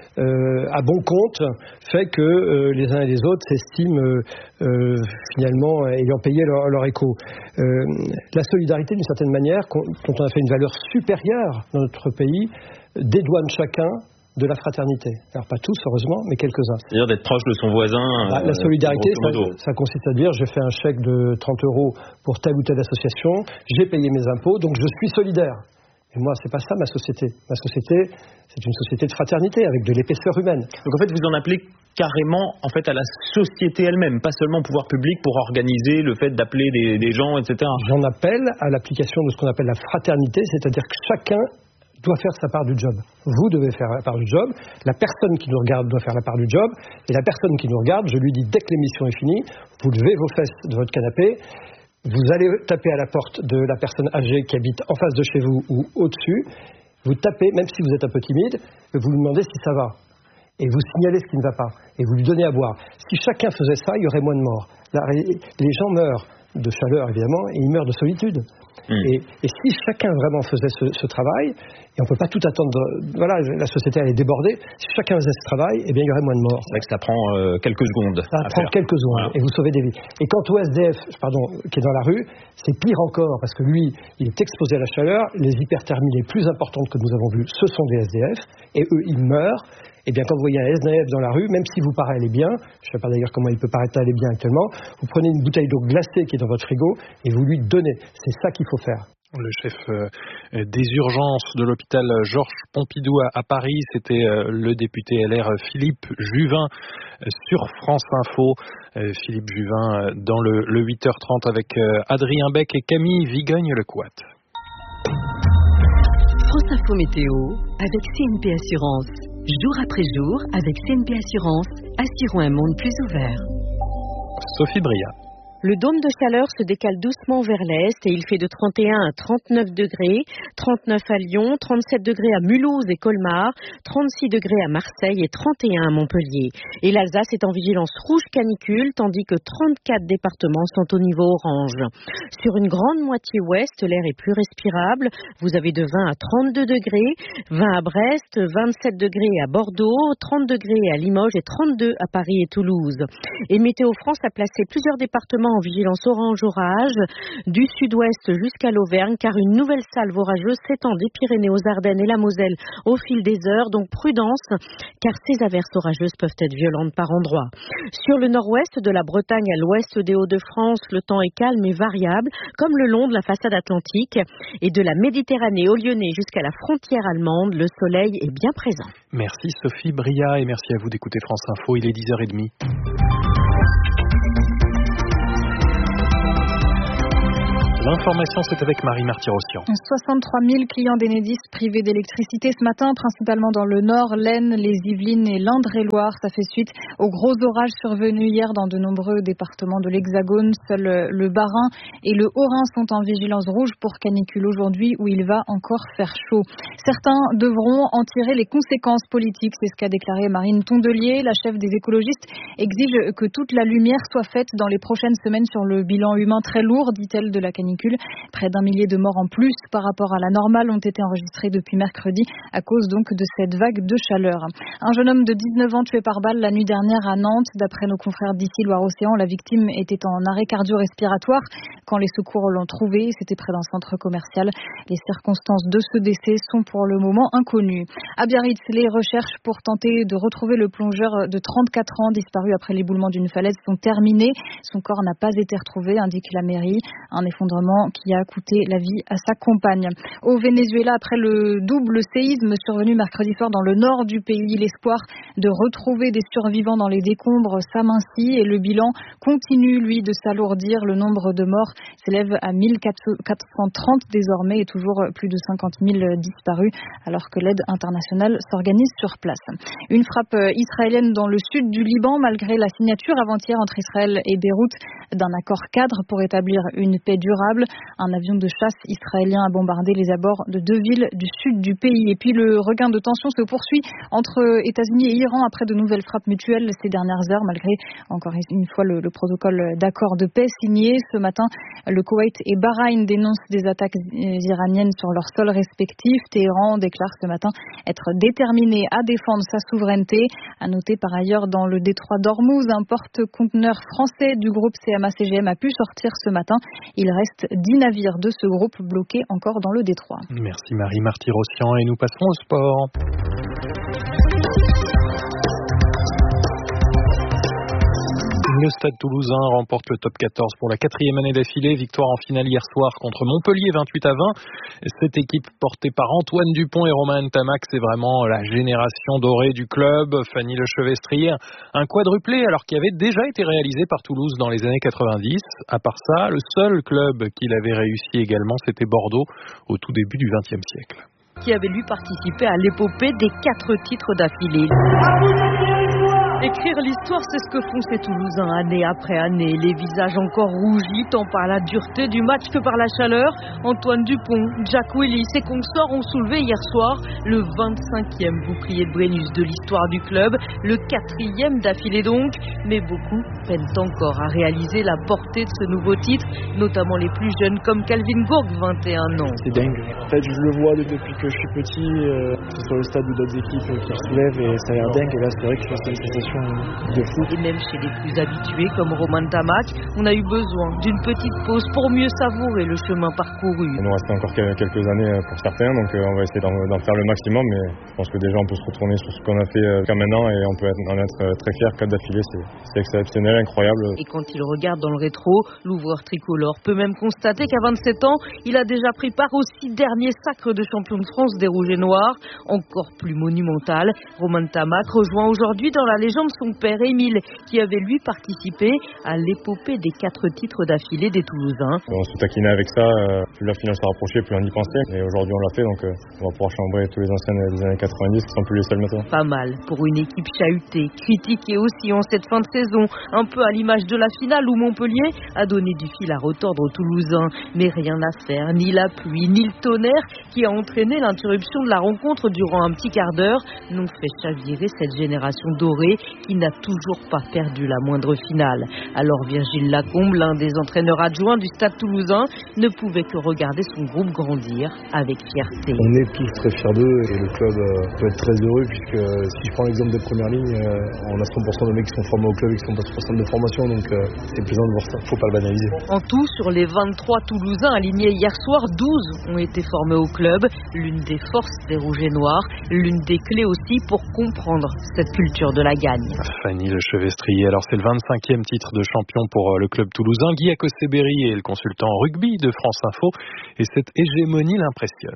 euh, à bon compte, fait que euh, les uns et les autres s'estiment euh, euh, finalement ayant payé leur, leur écho. Euh, la solidarité, d'une certaine manière, dont on a fait une valeur supérieure dans notre pays, dédouane chacun de la fraternité. Alors pas tous, heureusement, mais quelques-uns. C'est-à-dire d'être proche de son voisin. Bah, la solidarité, ça, ça consiste à dire, j'ai fait un chèque de trente euros pour telle ou telle association, j'ai payé mes impôts, donc je suis solidaire. Et moi, c'est pas ça ma société. Ma société, c'est une société de fraternité, avec de l'épaisseur humaine. Donc en fait, vous en appelez carrément en fait, à la société elle-même, pas seulement au pouvoir public pour organiser le fait d'appeler des, des gens, et cetera. J'en appelle à l'application de ce qu'on appelle la fraternité, c'est-à-dire que chacun doit faire sa part du job. Vous devez faire la part du job, la personne qui nous regarde doit faire la part du job, et la personne qui nous regarde, je lui dis dès que l'émission est finie, vous levez vos fesses de votre canapé, vous allez taper à la porte de la personne âgée qui habite en face de chez vous ou au-dessus, vous tapez, même si vous êtes un peu timide, vous lui demandez si ça va, et vous signalez ce qui ne va pas, et vous lui donnez à boire. Si chacun faisait ça, il y aurait moins de morts. Là, les gens meurent de chaleur, évidemment, et ils meurent de solitude. Mmh. Et, et si chacun vraiment faisait ce, ce travail, et on ne peut pas tout attendre, voilà, la société elle est débordée, si chacun faisait ce travail, eh bien il y aurait moins de morts. C'est vrai que ça prend euh, quelques secondes. Ça prend faire. quelques secondes, voilà. Et vous sauvez des vies. Et quant au S D F, pardon, qui est dans la rue, c'est pire encore, parce que lui, il est exposé à la chaleur, les hyperthermies les plus importantes que nous avons vues, ce sont des S D F, et eux, ils meurent. Et bien, quand vous voyez un S D F dans la rue, même si vous paraît aller bien, je ne sais pas d'ailleurs comment il peut paraître aller bien actuellement, vous prenez une bouteille d'eau glacée qui est dans votre frigo et vous lui donnez. C'est ça qu'il faut faire. Le chef euh, des urgences de l'hôpital Georges Pompidou à, à Paris, c'était euh, le député L R Philippe Juvin euh, sur France Info. Euh, Philippe Juvin euh, dans le, le huit heures trente avec euh, Adrien Beck et Camille Vigogne-Lecoat. France Info Météo avec C N P Assurance. Jour après jour, avec C N P Assurance, assurons un monde plus ouvert. Sophie Bria. Le dôme de chaleur se décale doucement vers l'est et il fait de trente et un à trente-neuf degrés, trente-neuf à Lyon, trente-sept degrés à Mulhouse et Colmar, trente-six degrés à Marseille et trente et un à Montpellier. Et l'Alsace est en vigilance rouge canicule, tandis que trente-quatre départements sont au niveau orange. Sur une grande moitié ouest, l'air est plus respirable. Vous avez de vingt à trente-deux degrés, vingt à Brest, vingt-sept degrés à Bordeaux, trente degrés à Limoges et trente-deux à Paris et Toulouse. Et Météo France a placé plusieurs départements en vigilance orange orage, du sud-ouest jusqu'à l'Auvergne, car une nouvelle salve orageuse s'étend des Pyrénées aux Ardennes et la Moselle au fil des heures, donc prudence, car ces averses orageuses peuvent être violentes par endroits. Sur le nord-ouest de la Bretagne à l'ouest des Hauts-de-France, le temps est calme et variable, comme le long de la façade atlantique, et de la Méditerranée au Lyonnais jusqu'à la frontière allemande, le soleil est bien présent. Merci Sophie Bria et merci à vous d'écouter France Info, il est dix heures trente. L'information, c'est avec Marie Martyrossian. soixante-trois mille clients d'Enedis privés d'électricité ce matin, principalement dans le Nord, l'Aisne, les Yvelines et l'Indre-et-Loire. Ça fait suite aux gros orages survenus hier dans de nombreux départements de l'Hexagone. Seul le Bas-Rhin et le Haut-Rhin sont en vigilance rouge pour canicule aujourd'hui, où il va encore faire chaud. Certains devront en tirer les conséquences politiques, c'est ce qu'a déclaré Marine Tondelier. La chef des écologistes exige que toute la lumière soit faite dans les prochaines semaines sur le bilan humain très lourd, dit-elle, de la canicule. Près d'un millier de morts en plus par rapport à la normale ont été enregistrés depuis mercredi à cause donc de cette vague de chaleur. Un jeune homme de dix-neuf ans tué par balle la nuit dernière à Nantes. D'après nos confrères d'ici Loire-Océan, la victime était en arrêt cardio-respiratoire quand les secours l'ont trouvé. C'était près d'un centre commercial. Les circonstances de ce décès sont pour le moment inconnues. À Biarritz, les recherches pour tenter de retrouver le plongeur de trente-quatre ans disparu après l'éboulement d'une falaise sont terminées. Son corps n'a pas été retrouvé, indique la mairie. Un effondrement qui a coûté la vie à sa compagne. Au Venezuela, après le double séisme survenu mercredi soir dans le nord du pays, l'espoir de retrouver des survivants dans les décombres s'amincit et le bilan continue, lui, de s'alourdir. Le nombre de morts s'élève à mille quatre cent trente désormais et toujours plus de cinquante mille disparus, alors que l'aide internationale s'organise sur place. Une frappe israélienne dans le sud du Liban, malgré la signature avant-hier entre Israël et Beyrouth d'un accord cadre pour établir une paix durable. Un avion de chasse israélien a bombardé les abords de deux villes du sud du pays. Et puis le regain de tension se poursuit entre États-Unis et Iran après de nouvelles frappes mutuelles ces dernières heures, malgré encore une fois le, le protocole d'accord de paix signé. Ce matin, le Koweït et Bahreïn dénoncent des attaques iraniennes sur leur sol respectif. Téhéran déclare ce matin être déterminé à défendre sa souveraineté. À noter par ailleurs dans le détroit d'Ormuz, un porte-conteneur français du groupe C M A C G M a pu sortir ce matin. Il reste dix navires de ce groupe bloqués encore dans le détroit. Merci Marie Martyrossian et nous passons au sport. Le Stade Toulousain remporte le top quatorze pour la quatrième année d'affilée. Victoire en finale hier soir contre Montpellier vingt-huit à vingt. Cette équipe portée par Antoine Dupont et Romain Ntamak, c'est vraiment la génération dorée du club. Fanny Lechevestrier, un quadruplé alors qu'il avait déjà été réalisé par Toulouse dans les années quatre-vingt-dix. À part ça, le seul club qui l'avait réussi également, c'était Bordeaux au tout début du vingtième siècle. Qui avait lui participé à l'épopée des quatre titres d'affilée. Écrire l'histoire, c'est ce que font ces Toulousains année après année. Les visages encore rougis, tant par la dureté du match que par la chaleur. Antoine Dupont, Jack Willis et consorts ont soulevé hier soir le vingt-cinquième bouclier de Brennus de l'histoire du club, le quatrième d'affilée donc. Mais beaucoup peinent encore à réaliser la portée de ce nouveau titre, notamment les plus jeunes comme Calvin Gourgue, vingt et un ans. C'est dingue. En fait, je le vois depuis que je suis petit, euh, que ce soit au stade ou d'autres équipes euh, qui se soulèvent et ça a l'air dingue. Et là, c'est vrai que c'est une sensation de fou. Et même chez les plus habitués comme Romain Ntamak, on a eu besoin d'une petite pause pour mieux savourer le chemin parcouru. Il nous reste encore quelques années pour certains, donc on va essayer d'en faire le maximum, mais je pense que déjà on peut se retourner sur ce qu'on a fait jusqu'à maintenant et on peut en être très fiers. Quatre d'affilée, c'est exceptionnel, incroyable. Et quand il regarde dans le rétro, l'ouvreur tricolore peut même constater qu'à vingt-sept ans, il a déjà pris part aux six derniers sacres de champion de France des Rouges et Noirs, encore plus monumental. Romain Ntamak rejoint aujourd'hui dans la légende son père Émile, qui avait lui participé à l'épopée des quatre titres d'affilée des Toulousains. On se taquinait avec ça, euh, plus la finale se rapprochait, plus on y pensait. Et aujourd'hui on l'a fait, donc euh, on va pouvoir chambrer tous les anciens des années quatre-vingt-dix qui sont plus les seuls maintenant. Pas mal pour une équipe chahutée, critiquée aussi en cette fin de saison, un peu à l'image de la finale où Montpellier a donné du fil à retordre aux Toulousains. Mais rien à faire, ni la pluie, ni le tonnerre qui a entraîné l'interruption de la rencontre durant un petit quart d'heure n'ont fait chavirer cette génération dorée qui n'a toujours pas perdu la moindre finale. Alors Virgile Lacombe, l'un des entraîneurs adjoints du Stade Toulousain, ne pouvait que regarder son groupe grandir avec fierté. On est tous très fiers d'eux et le club euh, peut être très heureux puisque euh, si je prends l'exemple des premières lignes, euh, on a cent pour cent de mecs qui sont formés au club et qui sont pas sur centre de formation, donc euh, c'est plaisant de voir ça, faut pas le banaliser. En tout, sur les vingt-trois Toulousains alignés hier soir, douze ont été formés au club, l'une des forces des Rouges et Noirs, l'une des clés aussi pour comprendre cette culture de la gagne. Fanny Lechevestrier, alors c'est le vingt-cinquième titre de champion pour le club toulousain. Guy Acossé-Berry est le consultant rugby de France Info et cette hégémonie l'impressionne.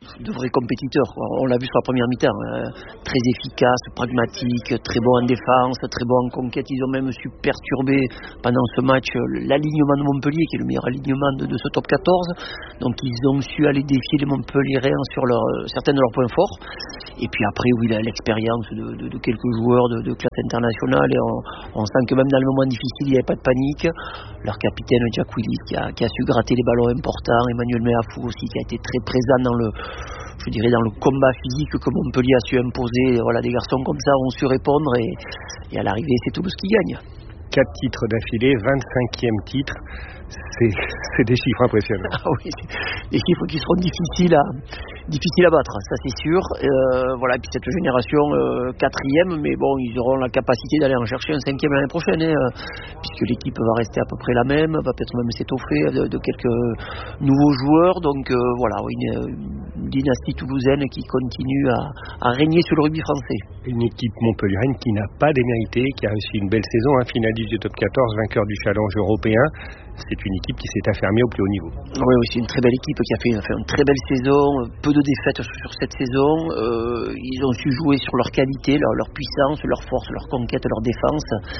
de vrais compétiteurs. On l'a vu sur la première mi-temps, hein. Très efficace, pragmatique, très bon en défense, très bon en conquête. Ils ont même su perturber pendant ce match l'alignement de Montpellier, qui est le meilleur alignement de, de ce top quatorze. Donc ils ont su aller défier les Montpelliérains sur leur, certains de leurs points forts. Et puis après, oui, l'expérience de, de, de quelques joueurs de, de classe internationale. Et on, on sent que même dans le moment difficile, il n'y avait pas de panique. Leur capitaine Jack Willis qui a, qui a su gratter les ballons importants. Emmanuel Meafou aussi qui a été très présent dans le, je dirais, dans le combat physique que Montpellier a su imposer. Voilà, des garçons comme ça ont su répondre et, et à l'arrivée, c'est Toulouse qui gagne. Quatre titres d'affilée, vingt-cinquième titre. C'est, c'est des chiffres impressionnants. Ah oui, des chiffres qui seront difficiles à, difficiles à battre, ça c'est sûr. Euh, voilà, et puis cette génération euh, quatrième, mais bon, ils auront la capacité d'aller en chercher un cinquième l'année prochaine, hein, puisque l'équipe va rester à peu près la même, va peut-être même s'étoffer de, de quelques nouveaux joueurs. Donc euh, voilà, une, une dynastie toulousaine qui continue à, à régner sur le rugby français. Une équipe montpelliéraine qui n'a pas démérité, qui a réussi une belle saison, hein, finaliste du top quatorze, vainqueur du challenge européen. C'est une équipe qui s'est affirmée au plus haut niveau. Oui, oui, c'est une très belle équipe qui a fait, fait une très belle saison, peu de défaites sur cette saison. Euh, ils ont su jouer sur leur qualité, leur, leur puissance, leur force, leur conquête, leur défense.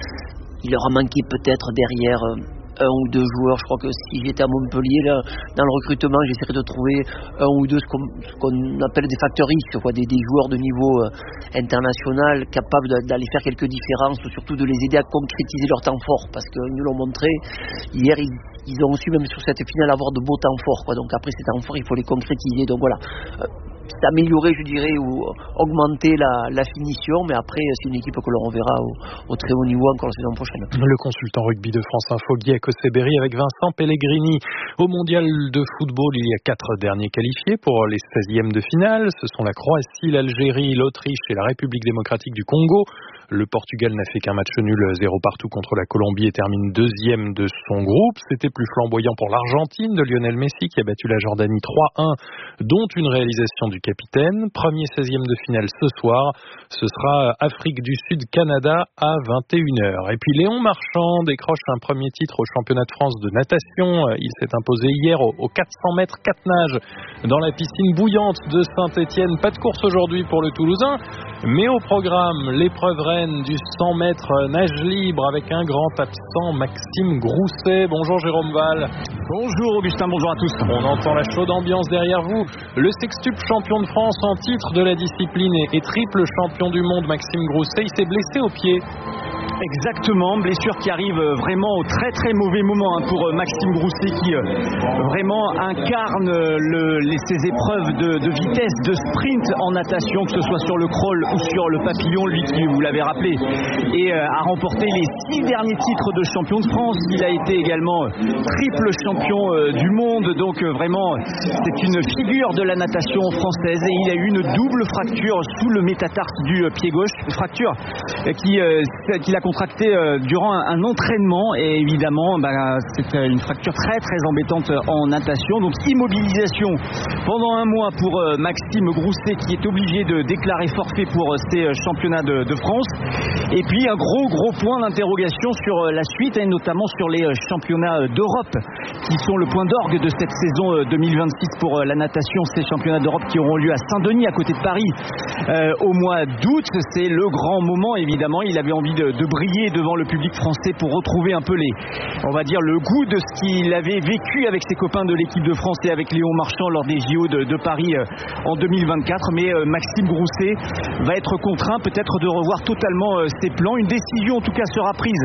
Il leur a manqué peut-être derrière un ou deux joueurs. Je crois que si j'étais à Montpellier, là, dans le recrutement, j'essaierais de trouver un ou deux ce qu'on, ce qu'on appelle des facteurs risques, quoi, des, des joueurs de niveau euh, international capables d'aller faire quelques différences, surtout de les aider à concrétiser leur temps fort, parce qu'ils nous l'ont montré hier. Ils, ils ont su même sur cette finale avoir de beaux temps forts, quoi. Donc après ces temps forts, il faut les concrétiser. Donc voilà. Euh, améliorer, je dirais, ou augmenter la, la finition, mais après c'est une équipe que l'on reverra au, au très haut niveau encore la saison prochaine. Le consultant rugby de France Info, Guy Akoseberi, avec Vincent Pellegrini. Au mondial de football, il y a quatre derniers qualifiés pour les seizièmes de finale. Ce sont la Croatie, l'Algérie, l'Autriche et la République démocratique du Congo. Le Portugal n'a fait qu'un match nul zéro partout contre la Colombie et termine deuxième de son groupe. C'était plus flamboyant pour l'Argentine de Lionel Messi qui a battu la Jordanie trois un, dont une réalisation du capitaine. Premier seizième de finale ce soir, ce sera Afrique du Sud-Canada à vingt et une heures. Et puis Léon Marchand décroche un premier titre au championnat de France de natation. Il s'est imposé hier aux quatre cents mètres quatre nages dans la piscine bouillante de Saint-Étienne. Pas de course aujourd'hui pour le Toulousain, mais au programme, l'épreuve reine du cent mètres nage libre avec un grand absent, Maxime Grousset. Bonjour Jérôme Val. Bonjour Augustin, bonjour à tous. On entend la chaude ambiance derrière vous. Le sextuple champion de France en titre de la discipline et triple champion du monde, Maxime Grousset, il s'est blessé au pied. Exactement, blessure qui arrive vraiment au très très mauvais moment hein, pour Maxime Grousset qui euh, vraiment incarne le, les, ses épreuves de, de vitesse, de sprint en natation, que ce soit sur le crawl ou sur le papillon, lui qui, vous l'avez rappelé, et euh, a remporté les six derniers titres de champion de France. Il a été également euh, triple champion euh, du monde, donc euh, vraiment c'est une figure de la natation française et il a eu une double fracture sous le métatarse du euh, pied gauche, fracture euh, qui, euh, qui l'a contracté euh, durant un, un entraînement et évidemment bah, c'est une fracture très très embêtante en natation, donc immobilisation pendant un mois pour euh, Maxime Grousset qui est obligé de déclarer forfait pour euh, ces championnats de, de France, et puis un gros gros point d'interrogation sur euh, la suite et notamment sur les euh, championnats d'Europe qui sont le point d'orgue de cette saison euh, deux mille vingt-six pour euh, la natation, ces championnats d'Europe qui auront lieu à Saint-Denis à côté de Paris euh, au mois d'août. C'est le grand moment évidemment, il avait envie de, de briller devant le public français pour retrouver un peu les, on va dire, le goût de ce qu'il avait vécu avec ses copains de l'équipe de France et avec Léon Marchand lors des J O de, de Paris euh, en deux mille vingt-quatre. Mais euh, Maxime Grousset va être contraint peut-être de revoir totalement euh, ses plans. Une décision en tout cas sera prise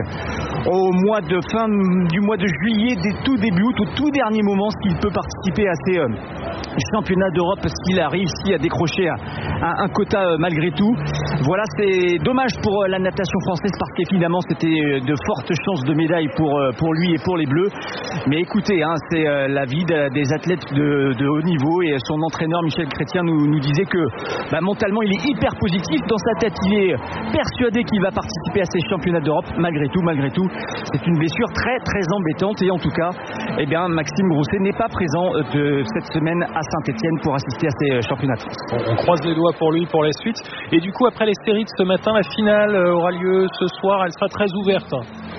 au mois de fin du mois de juillet, dès tout début août, au tout dernier moment, s'il peut participer à ces euh, championnats d'Europe, parce qu'il a réussi à décrocher un, un, un quota euh, malgré tout. Voilà, c'est dommage pour euh, la natation française parce qu'évidemment c'était de fortes chances de médaille pour, pour lui et pour les Bleus. Mais écoutez, hein, c'est euh, la vie de, des athlètes de, de haut niveau et son entraîneur Michel Chrétien nous, nous disait que bah, mentalement il est hyper positif. Dans sa tête il est persuadé qu'il va participer à ces championnats d'Europe. Malgré tout, malgré tout, c'est une blessure très très embêtante et en tout cas, eh bien, Maxime Grousset n'est pas présent de cette semaine à Saint-Étienne pour assister à ces championnats de France. On croise les doigts pour lui pour la suite. Et du coup, après les séries de ce matin, la finale aura lieu ce soir. Elle sera très ouverte.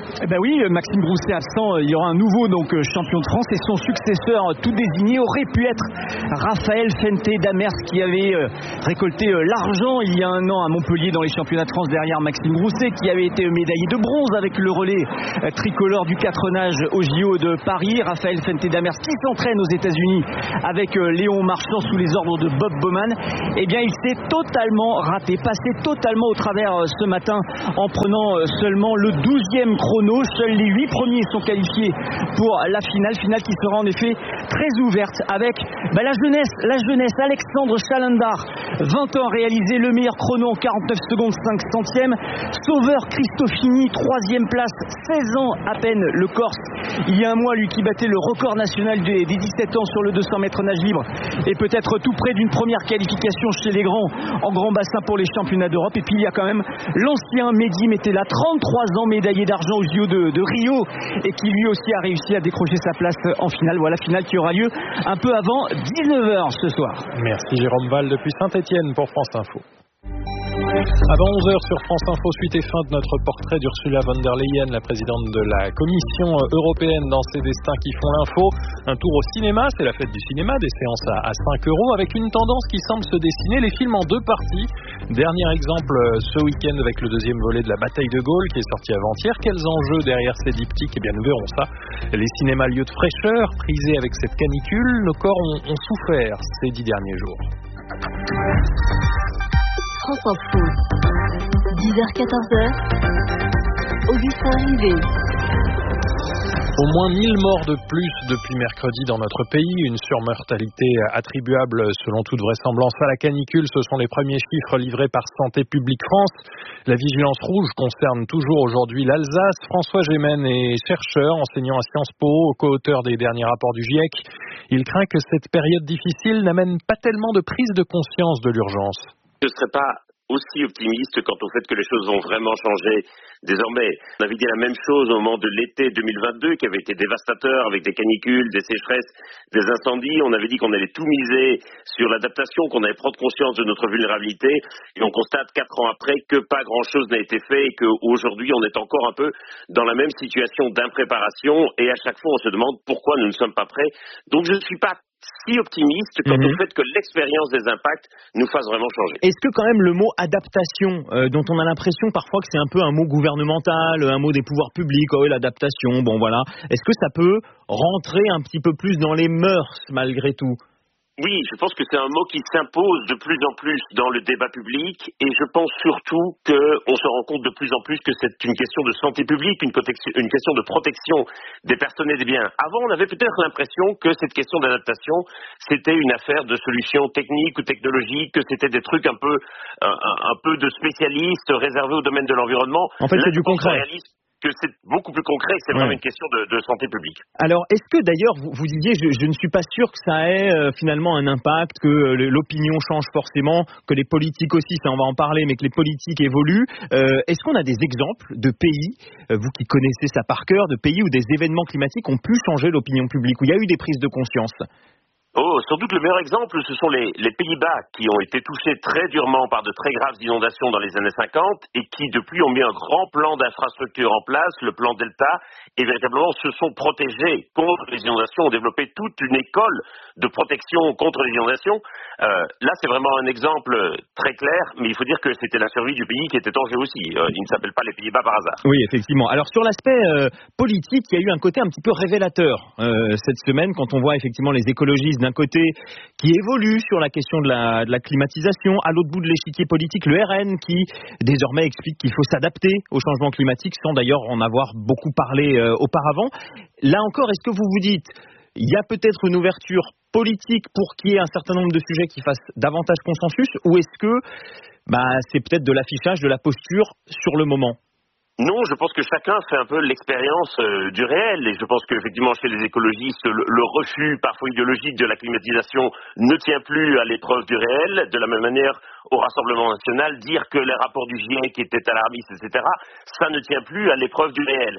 Eh ben oui, Maxime Grousset absent, il y aura un nouveau donc champion de France et son successeur tout désigné aurait pu être Raphaël Fenté d'Amers qui avait récolté l'argent il y a un an à Montpellier dans les championnats de France derrière Maxime Grousset qui avait été médaillé de bronze avec le relais tricolore du quatre nage au J O de Paris. Raphaël Fenté d'Amers qui s'entraîne aux États-Unis avec Léon Marchand sous les ordres de Bob Bowman. Eh bien, il s'est totalement raté, passé totalement au travers ce matin en prenant seulement le douzième chrono. Seuls les huit premiers sont qualifiés pour la finale, finale qui sera en effet très ouverte avec bah, la jeunesse, la jeunesse, Alexandre Chalandar, vingt ans, réalisé le meilleur chrono en quarante-neuf secondes cinq centièmes. Sauveur Cristofini, troisième place, seize ans à peine, le Corse. Il y a un mois, lui qui battait le record national des, des dix-sept ans sur le deux cents mètres nage libre et peut-être tout près d'une première qualification chez les grands en grand bassin pour les championnats d'Europe. Et puis il y a quand même l'ancien Mehdi Metella, trente-trois ans, médaillé d'argent aux J O de, de Rio et qui lui aussi a réussi à décrocher sa place en finale. Voilà, finale qui aura lieu un peu avant dix-neuf heures ce soir. Merci Jérôme Val depuis Saint-Étienne pour France Info. Avant onze heures sur France Info, suite et fin de notre portrait d'Ursula von der Leyen, la présidente de la Commission européenne dans ses destins qui font l'info. Un tour au cinéma, c'est la fête du cinéma, des séances à, à cinq euros avec une tendance qui semble se dessiner, les films en deux parties. Dernier exemple ce week-end avec le deuxième volet de la bataille de Gaulle qui est sorti avant-hier. Quels enjeux derrière ces diptyques? Eh bien nous verrons ça. Les cinémas lieux de fraîcheur, prisés avec cette canicule, nos corps ont, ont souffert ces dix derniers jours. France Info, dix heures quatorze heures, Augustin Rivet. Au moins mille morts de plus depuis mercredi dans notre pays, une surmortalité attribuable selon toute vraisemblance à la canicule. Ce sont les premiers chiffres livrés par Santé publique France. La vigilance rouge concerne toujours aujourd'hui l'Alsace. François Gémen est chercheur, enseignant à Sciences Po, co-auteur des derniers rapports du GIEC. Il craint que cette période difficile n'amène pas tellement de prise de conscience de l'urgence. Je ne serais pas aussi optimiste quant au fait que les choses vont vraiment changer désormais. On avait dit la même chose au moment de l'été deux mille vingt-deux qui avait été dévastateur avec des canicules, des sécheresses, des incendies. On avait dit qu'on allait tout miser sur l'adaptation, qu'on allait prendre conscience de notre vulnérabilité et on constate quatre ans après que pas grand-chose n'a été fait et qu'aujourd'hui on est encore un peu dans la même situation d'impréparation et à chaque fois on se demande pourquoi nous ne sommes pas prêts. Donc je ne suis pas si optimiste quant mmh. au fait que l'expérience des impacts nous fasse vraiment changer. Est-ce que quand même le mot adaptation, euh, dont on a l'impression parfois que c'est un peu un mot gouvernemental, un mot des pouvoirs publics, oh oui l'adaptation, bon voilà, est-ce que ça peut rentrer un petit peu plus dans les mœurs malgré tout ? Oui, je pense que c'est un mot qui s'impose de plus en plus dans le débat public et je pense surtout qu'on se rend compte de plus en plus que c'est une question de santé publique, une, une question de protection des personnes et des biens. Avant, on avait peut-être l'impression que cette question d'adaptation, c'était une affaire de solutions techniques ou technologiques, que c'était des trucs un peu, un, un peu de spécialistes réservés au domaine de l'environnement. En fait, Là, c'est du concret. Que c'est beaucoup plus concret, c'est vraiment ouais. une question de, de santé publique. Alors, est-ce que d'ailleurs, vous, vous disiez, je, je ne suis pas sûr que ça ait euh, finalement un impact, que euh, l'opinion change forcément, que les politiques aussi, ça on va en parler, mais que les politiques évoluent. Euh, est-ce qu'on a des exemples de pays, euh, vous qui connaissez ça par cœur, de pays où des événements climatiques ont pu changer l'opinion publique, où il y a eu des prises de conscience ? Oh, sans doute le meilleur exemple, ce sont les, les Pays-Bas qui ont été touchés très durement par de très graves inondations dans les années cinquante et qui depuis ont mis un grand plan d'infrastructure en place, le plan Delta, et véritablement se sont protégés contre les inondations, ont développé toute une école de protection contre les inondations. Euh, là, c'est vraiment un exemple très clair, mais il faut dire que c'était la survie du pays qui était en jeu aussi. Euh, il ne s'appelle pas les Pays-Bas par hasard. Oui, effectivement. Alors sur l'aspect euh, politique, il y a eu un côté un petit peu révélateur euh, cette semaine quand on voit effectivement les écologistes d'un côté qui évolue sur la question de la, de la climatisation, à l'autre bout de l'échiquier politique, le R N qui désormais explique qu'il faut s'adapter au changement climatique sans d'ailleurs en avoir beaucoup parlé euh, auparavant. Là encore, est-ce que vous vous dites, il y a peut-être une ouverture politique pour qu'il y ait un certain nombre de sujets qui fassent davantage consensus, ou est-ce que bah, c'est peut-être de l'affichage, de la posture sur le moment ? Non, je pense que chacun fait un peu l'expérience euh, du réel et je pense qu'effectivement chez les écologistes, le, le refus parfois idéologique de la climatisation ne tient plus à l'épreuve du réel. De la même manière, au Rassemblement national, dire que les rapports du GIEC étaient alarmistes, et cetera, ça ne tient plus à l'épreuve du réel.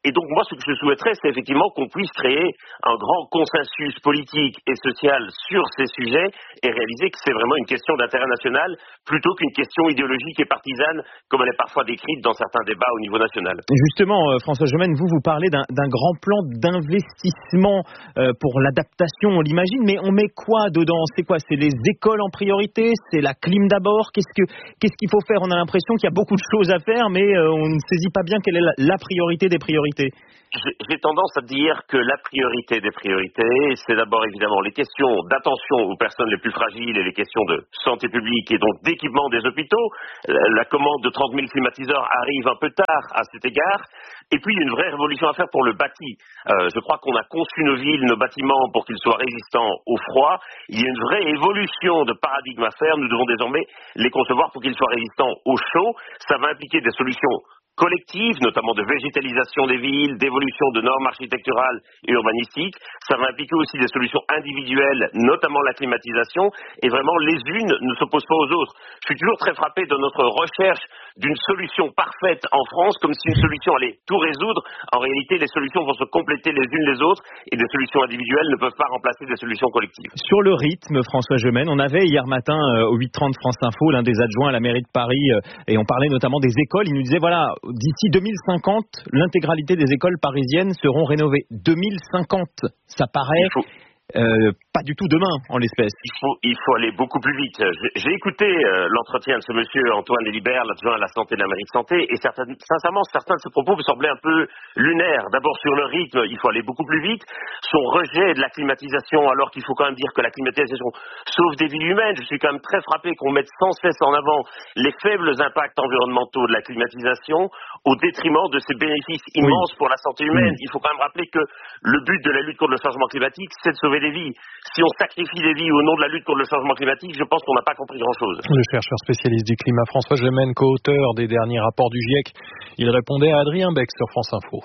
Et donc moi, ce que je souhaiterais, c'est effectivement qu'on puisse créer un grand consensus politique et social sur ces sujets et réaliser que c'est vraiment une question d'intérêt national plutôt qu'une question idéologique et partisane comme elle est parfois décrite dans certains débats au niveau national. Justement, euh, François Gemène, vous vous parlez d'un, d'un grand plan d'investissement euh, pour l'adaptation, on l'imagine, mais on met quoi dedans? C'est quoi? C'est les écoles en priorité? C'est la clim d'abord? Qu'est-ce que, qu'est-ce qu'il faut faire? On a l'impression qu'il y a beaucoup de choses à faire, mais euh, on ne saisit pas bien quelle est la, la priorité des priorités. J'ai, j'ai tendance à dire que la priorité des priorités, c'est d'abord évidemment les questions d'attention aux personnes les plus fragiles et les questions de santé publique et donc d'équipement des hôpitaux. La, la commande de trente mille climatiseurs arrive un peu tard à cet égard. Et puis, il y a une vraie révolution à faire pour le bâti. Euh, je crois qu'on a conçu nos villes, nos bâtiments pour qu'ils soient résistants au froid. Il y a une vraie évolution de paradigme à faire. Nous devons désormais les concevoir pour qu'ils soient résistants au chaud. Ça va impliquer des solutions collectives, notamment de végétalisation des villes, d'évolution de normes architecturales et urbanistiques. Ça va impliquer aussi des solutions individuelles, notamment la climatisation. Et vraiment, les unes ne s'opposent pas aux autres. Je suis toujours très frappé de notre recherche d'une solution parfaite en France, comme si une solution allait tout résoudre. En réalité, les solutions vont se compléter les unes les autres et des solutions individuelles ne peuvent pas remplacer des solutions collectives. Sur le rythme, François Gemène, on avait hier matin euh, au huit trente France Info l'un des adjoints à la mairie de Paris euh, et on parlait notamment des écoles. Il nous disait voilà, d'ici deux mille cinquante, l'intégralité des écoles parisiennes seront rénovées. deux mille cinquante, ça paraît euh, pas du tout demain en l'espèce. Il faut, il faut aller beaucoup plus vite. J'ai, j'ai écouté euh, l'entretien de ce monsieur Antoine Lilibert, l'adjoint à la santé de la mairie de santé, et certains, sincèrement, certains de ses propos me semblaient un peu lunaires. D'abord sur le rythme, il faut aller beaucoup plus vite. Son rejet de la climatisation, alors qu'il faut quand même dire que la climatisation sauve des vies humaines. Je suis quand même très frappé qu'on mette sans cesse en avant les faibles impacts environnementaux de la climatisation au détriment de ses bénéfices immenses oui. pour la santé humaine. Oui. Il faut quand même rappeler que le but de la lutte contre le changement climatique, c'est de sauver des vies. Si on sacrifie des vies au nom de la lutte contre le changement climatique, je pense qu'on n'a pas compris grand-chose. Le chercheur spécialiste du climat François Gemène, co-auteur des derniers rapports du GIEC, il répondait à Adrien Beck sur France Info.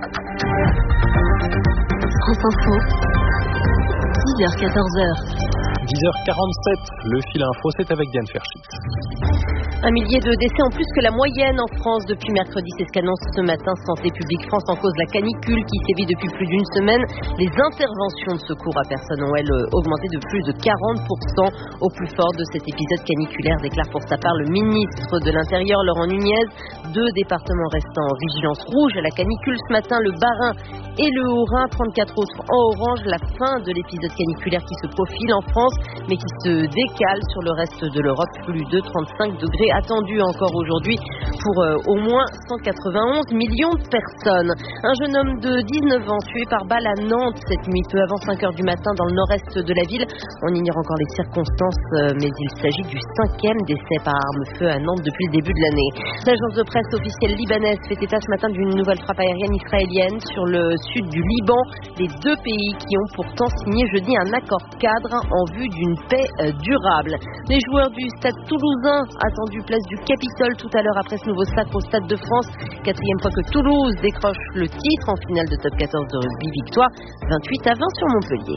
France Info, dix heures quatorze heures. dix heures quarante-sept, le fil info, c'est avec Diane Ferchit. Un millier de décès en plus que la moyenne en France depuis mercredi, c'est ce qu'annonce ce matin Santé publique France en cause la canicule qui sévit depuis plus d'une semaine. Les interventions de secours à personnes ont, elles, augmenté de plus de quarante pour cent au plus fort de cet épisode caniculaire, déclare pour sa part le ministre de l'Intérieur, Laurent Nunez. Deux départements restant en vigilance rouge à la canicule ce matin, le Bas-Rhin et le Haut-Rhin, trente-quatre autres en orange. La fin de l'épisode caniculaire qui se profile en France, mais qui se décale sur le reste de l'Europe. Plus de trente-cinq degrés attendu encore aujourd'hui pour euh, au moins cent quatre-vingt-onze millions de personnes. Un jeune homme de dix-neuf ans tué par balle à Nantes cette nuit, peu avant cinq heures du matin dans le nord-est de la ville. On ignore encore les circonstances, euh, mais il s'agit du cinquième décès par arme-feu à Nantes depuis le début de l'année. L'agence de presse officielle libanaise fait état ce matin d'une nouvelle frappe aérienne israélienne sur le sud du Liban. Les deux pays qui ont pourtant signé jeudi un accord cadre en vue d'une paix euh, durable. Les joueurs du Stade Toulousain attendus place du Capitole tout à l'heure après ce nouveau sacre au Stade de France. Quatrième fois que Toulouse décroche le titre en finale de top quatorze de rugby. Victoire vingt-huit à vingt sur Montpellier.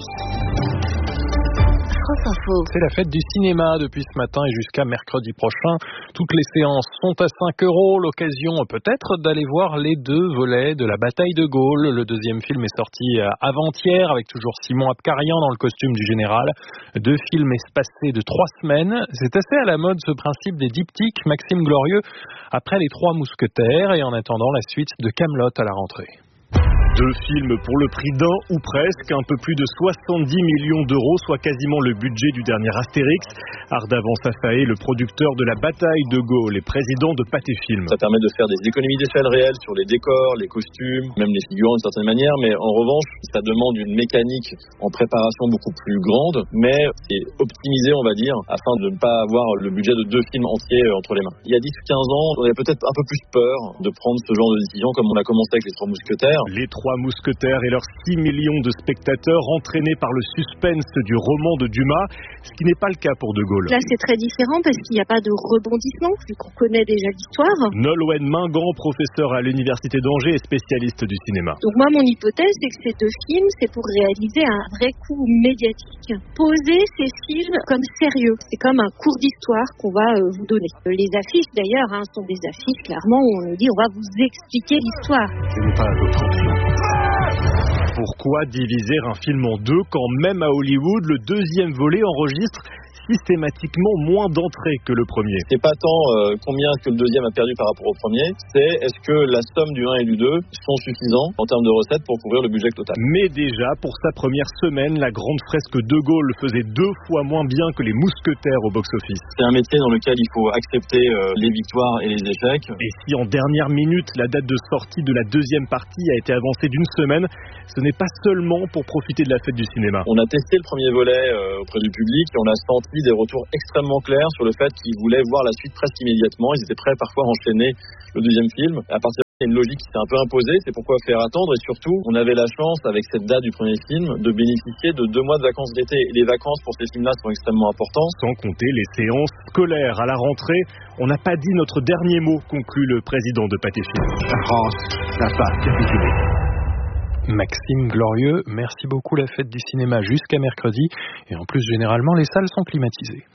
C'est la fête du cinéma depuis ce matin et jusqu'à mercredi prochain. Toutes les séances sont à cinq euros. L'occasion peut-être d'aller voir les deux volets de la bataille de Gaulle. Le deuxième film est sorti avant-hier avec toujours Simon Abkarian dans le costume du général. Deux films espacés de trois semaines. C'est assez à la mode ce principe des diptyques. Maxime Glorieux après les Trois Mousquetaires et en attendant la suite de Kaamelott à la rentrée. Deux films pour le prix d'un ou presque, un peu plus de soixante-dix millions d'euros, soit quasiment le budget du dernier Astérix. Ardavan Safaé, le producteur de la bataille de Gaulle et président de Pathé Film. Ça permet de faire des économies d'échelle réelles sur les décors, les costumes, même les figurants d'une certaine manière, mais en revanche, ça demande une mécanique en préparation beaucoup plus grande, mais c'est optimisé, on va dire, afin de ne pas avoir le budget de deux films entiers entre les mains. Il y a dix ou quinze ans, on avait peut-être un peu plus peur de prendre ce genre de décision comme on a commencé avec les Trois Mousquetaires. Les Trois mousquetaires et leurs six millions de spectateurs entraînés par le suspense du roman de Dumas, ce qui n'est pas le cas pour De Gaulle. Là, c'est très différent parce qu'il n'y a pas de rebondissement, vu qu'on connaît déjà l'histoire. Nolwenn Mingan, professeur à l'Université d'Angers et spécialiste du cinéma. Donc moi, mon hypothèse, c'est que ces deux films, c'est pour réaliser un vrai coup médiatique. Poser ces films comme sérieux. C'est comme un cours d'histoire qu'on va euh, vous donner. Les affiches, d'ailleurs, hein, sont des affiches, clairement, où on nous dit on va vous expliquer l'histoire. Ce n'est pas d'autre option. Pourquoi diviser un film en deux quand même à Hollywood, le deuxième volet enregistre systématiquement moins d'entrées que le premier? C'est pas tant euh, combien que le deuxième a perdu par rapport au premier, c'est est-ce que la somme du un et du deux sont suffisants en termes de recettes pour couvrir le budget total. Mais déjà, pour sa première semaine, la grande fresque De Gaulle faisait deux fois moins bien que les mousquetaires au box-office. C'est un métier dans lequel il faut accepter euh, les victoires et les échecs. Et si en dernière minute, la date de sortie de la deuxième partie a été avancée d'une semaine, ce n'est pas seulement pour profiter de la fête du cinéma. On a testé le premier volet euh, auprès du public et on a senti des retours extrêmement clairs sur le fait qu'ils voulaient voir la suite presque immédiatement. Ils étaient prêts parfois à enchaîner le deuxième film. À partir de là, il y a une logique qui s'est un peu imposée. C'est pourquoi faire attendre. Et surtout, on avait la chance, avec cette date du premier film, de bénéficier de deux mois de vacances d'été. Et les vacances pour ces films-là sont extrêmement importantes. Sans compter les séances scolaires à la rentrée. On n'a pas dit notre dernier mot, conclut le président de Pathé Films. La France n'a pas capitulé. Maxime Glorieux, merci beaucoup. La fête du cinéma jusqu'à mercredi. Et en plus, généralement, les salles sont climatisées.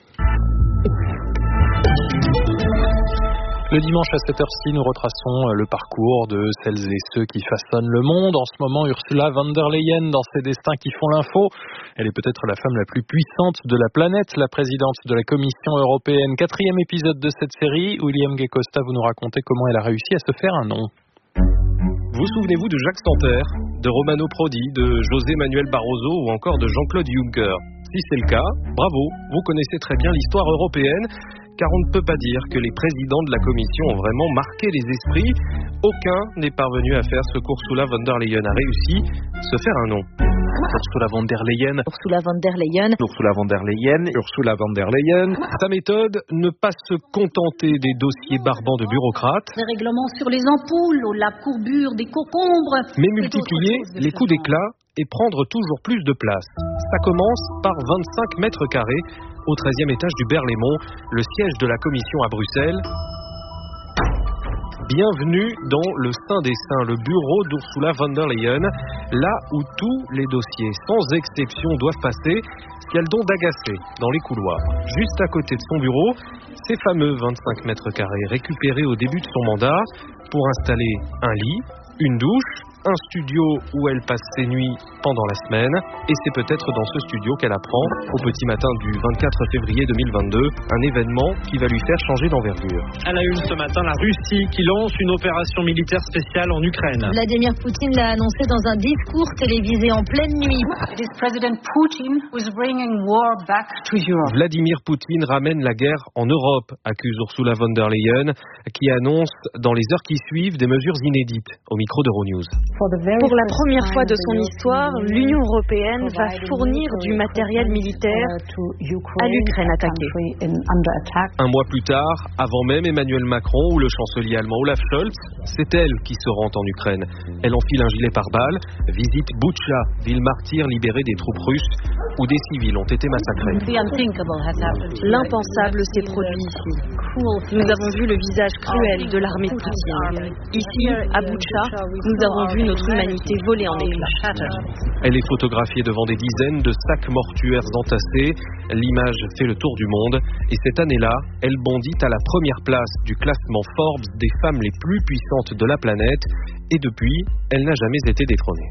Le dimanche à cette heure-ci, nous retraçons le parcours de celles et ceux qui façonnent le monde. En ce moment, Ursula von der Leyen, dans ses destins qui font l'info. Elle est peut-être la femme la plus puissante de la planète, la présidente de la Commission européenne. Quatrième épisode de cette série. William Gay-Costa, vous nous racontez comment elle a réussi à se faire un nom. Vous souvenez-vous de Jacques Santer, de Romano Prodi, de José Manuel Barroso ou encore de Jean-Claude Juncker? Si c'est le cas, bravo, vous connaissez très bien l'histoire européenne, car on ne peut pas dire que les présidents de la Commission ont vraiment marqué les esprits. Aucun n'est parvenu à faire ce qu'Ursula von der Leyen a réussi, se faire un nom. Ursula von der Leyen. Ursula von der Leyen. Ursula von der Leyen. Ursula von der Leyen. Sa méthode, ne pas se contenter des dossiers barbants de bureaucrates. Les règlements sur les ampoules, la courbure des concombres. Mais multiplier les coups d'éclat et prendre toujours plus de place. Ça commence par vingt-cinq mètres carrés au treizième étage du Berlaymont, le siège de la Commission à Bruxelles. Bienvenue dans le Saint des Saints, le bureau d'Ursula von der Leyen, là où tous les dossiers, sans exception, doivent passer, ce qui a le don d'agacer dans les couloirs. Juste à côté de son bureau, ces fameux vingt-cinq mètres carrés récupérés au début de son mandat pour installer un lit, une douche, un studio où elle passe ses nuits pendant la semaine, et c'est peut-être dans ce studio qu'elle apprend, au petit matin du vingt-quatre février deux mille vingt-deux, un événement qui va lui faire changer d'envergure. À la une ce matin, la Russie qui lance une opération militaire spéciale en Ukraine. Vladimir Poutine l'a annoncé dans un discours télévisé en pleine nuit. It is President Putin who is bringing war back to Europe. Vladimir Poutine ramène la guerre en Europe, accuse Ursula von der Leyen, qui annonce dans les heures qui suivent des mesures inédites au micro d'Euronews. Pour la première fois de son histoire, l'Union européenne va fournir du matériel militaire à l'Ukraine attaquée. Un mois plus tard, avant même Emmanuel Macron ou le chancelier allemand Olaf Scholz, c'est elle qui se rend en Ukraine. Elle enfile un gilet pare-balles, visite Boutcha, ville martyre libérée des troupes russes, où des civils ont été massacrés. L'impensable s'est produit ici. Nous avons vu le visage cruel de l'armée de Poutine. Ici, à Boutcha, nous avons vu notre humanité volée en éclats. Elle est photographiée devant des dizaines de sacs mortuaires entassés. L'image fait le tour du monde. Et cette année-là, elle bondit à la première place du classement Forbes des femmes les plus puissantes de la planète. Et depuis, elle n'a jamais été détrônée.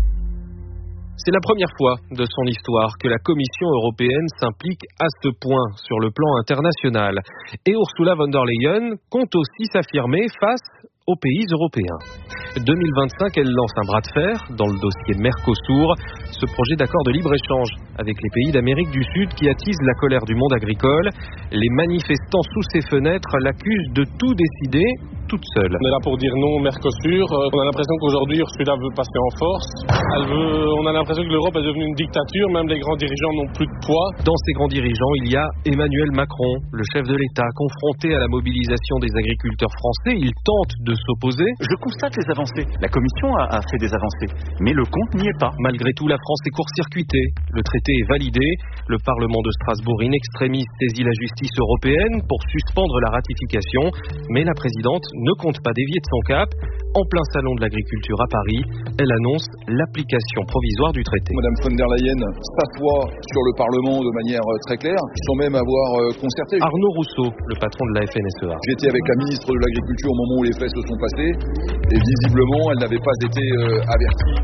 C'est la première fois de son histoire que la Commission européenne s'implique à ce point sur le plan international. Et Ursula von der Leyen compte aussi s'affirmer face aux pays européens. deux mille vingt-cinq, elle lance un bras de fer dans le dossier Mercosur, ce projet d'accord de libre-échange avec les pays d'Amérique du Sud qui attise la colère du monde agricole. Les manifestants sous ses fenêtres l'accusent de tout décider toute seule. On est là pour dire non au Mercosur. On a l'impression qu'aujourd'hui, Ursula veut passer en force. Elle veut, on a l'impression que l'Europe est devenue une dictature, même les grands dirigeants n'ont plus de poids. Dans ces grands dirigeants, il y a Emmanuel Macron, le chef de l'État, confronté à la mobilisation des agriculteurs français. Il tente de de s'opposer. Je constate les avancées. La Commission a, a fait des avancées, mais le compte n'y est pas. Malgré tout, la France est court-circuitée. Le traité est validé. Le Parlement de Strasbourg in extremis saisit la justice européenne pour suspendre la ratification. Mais la présidente ne compte pas dévier de son cap. En plein salon de l'agriculture à Paris, elle annonce l'application provisoire du traité. Madame von der Leyen s'assoit sur le Parlement de manière très claire, sans même avoir concerté. Arnaud Rousseau, le patron de la F N S E A. J'étais avec la ministre de l'Agriculture au moment où les faits se sont passés, et visiblement, elle n'avait pas été euh, avertie.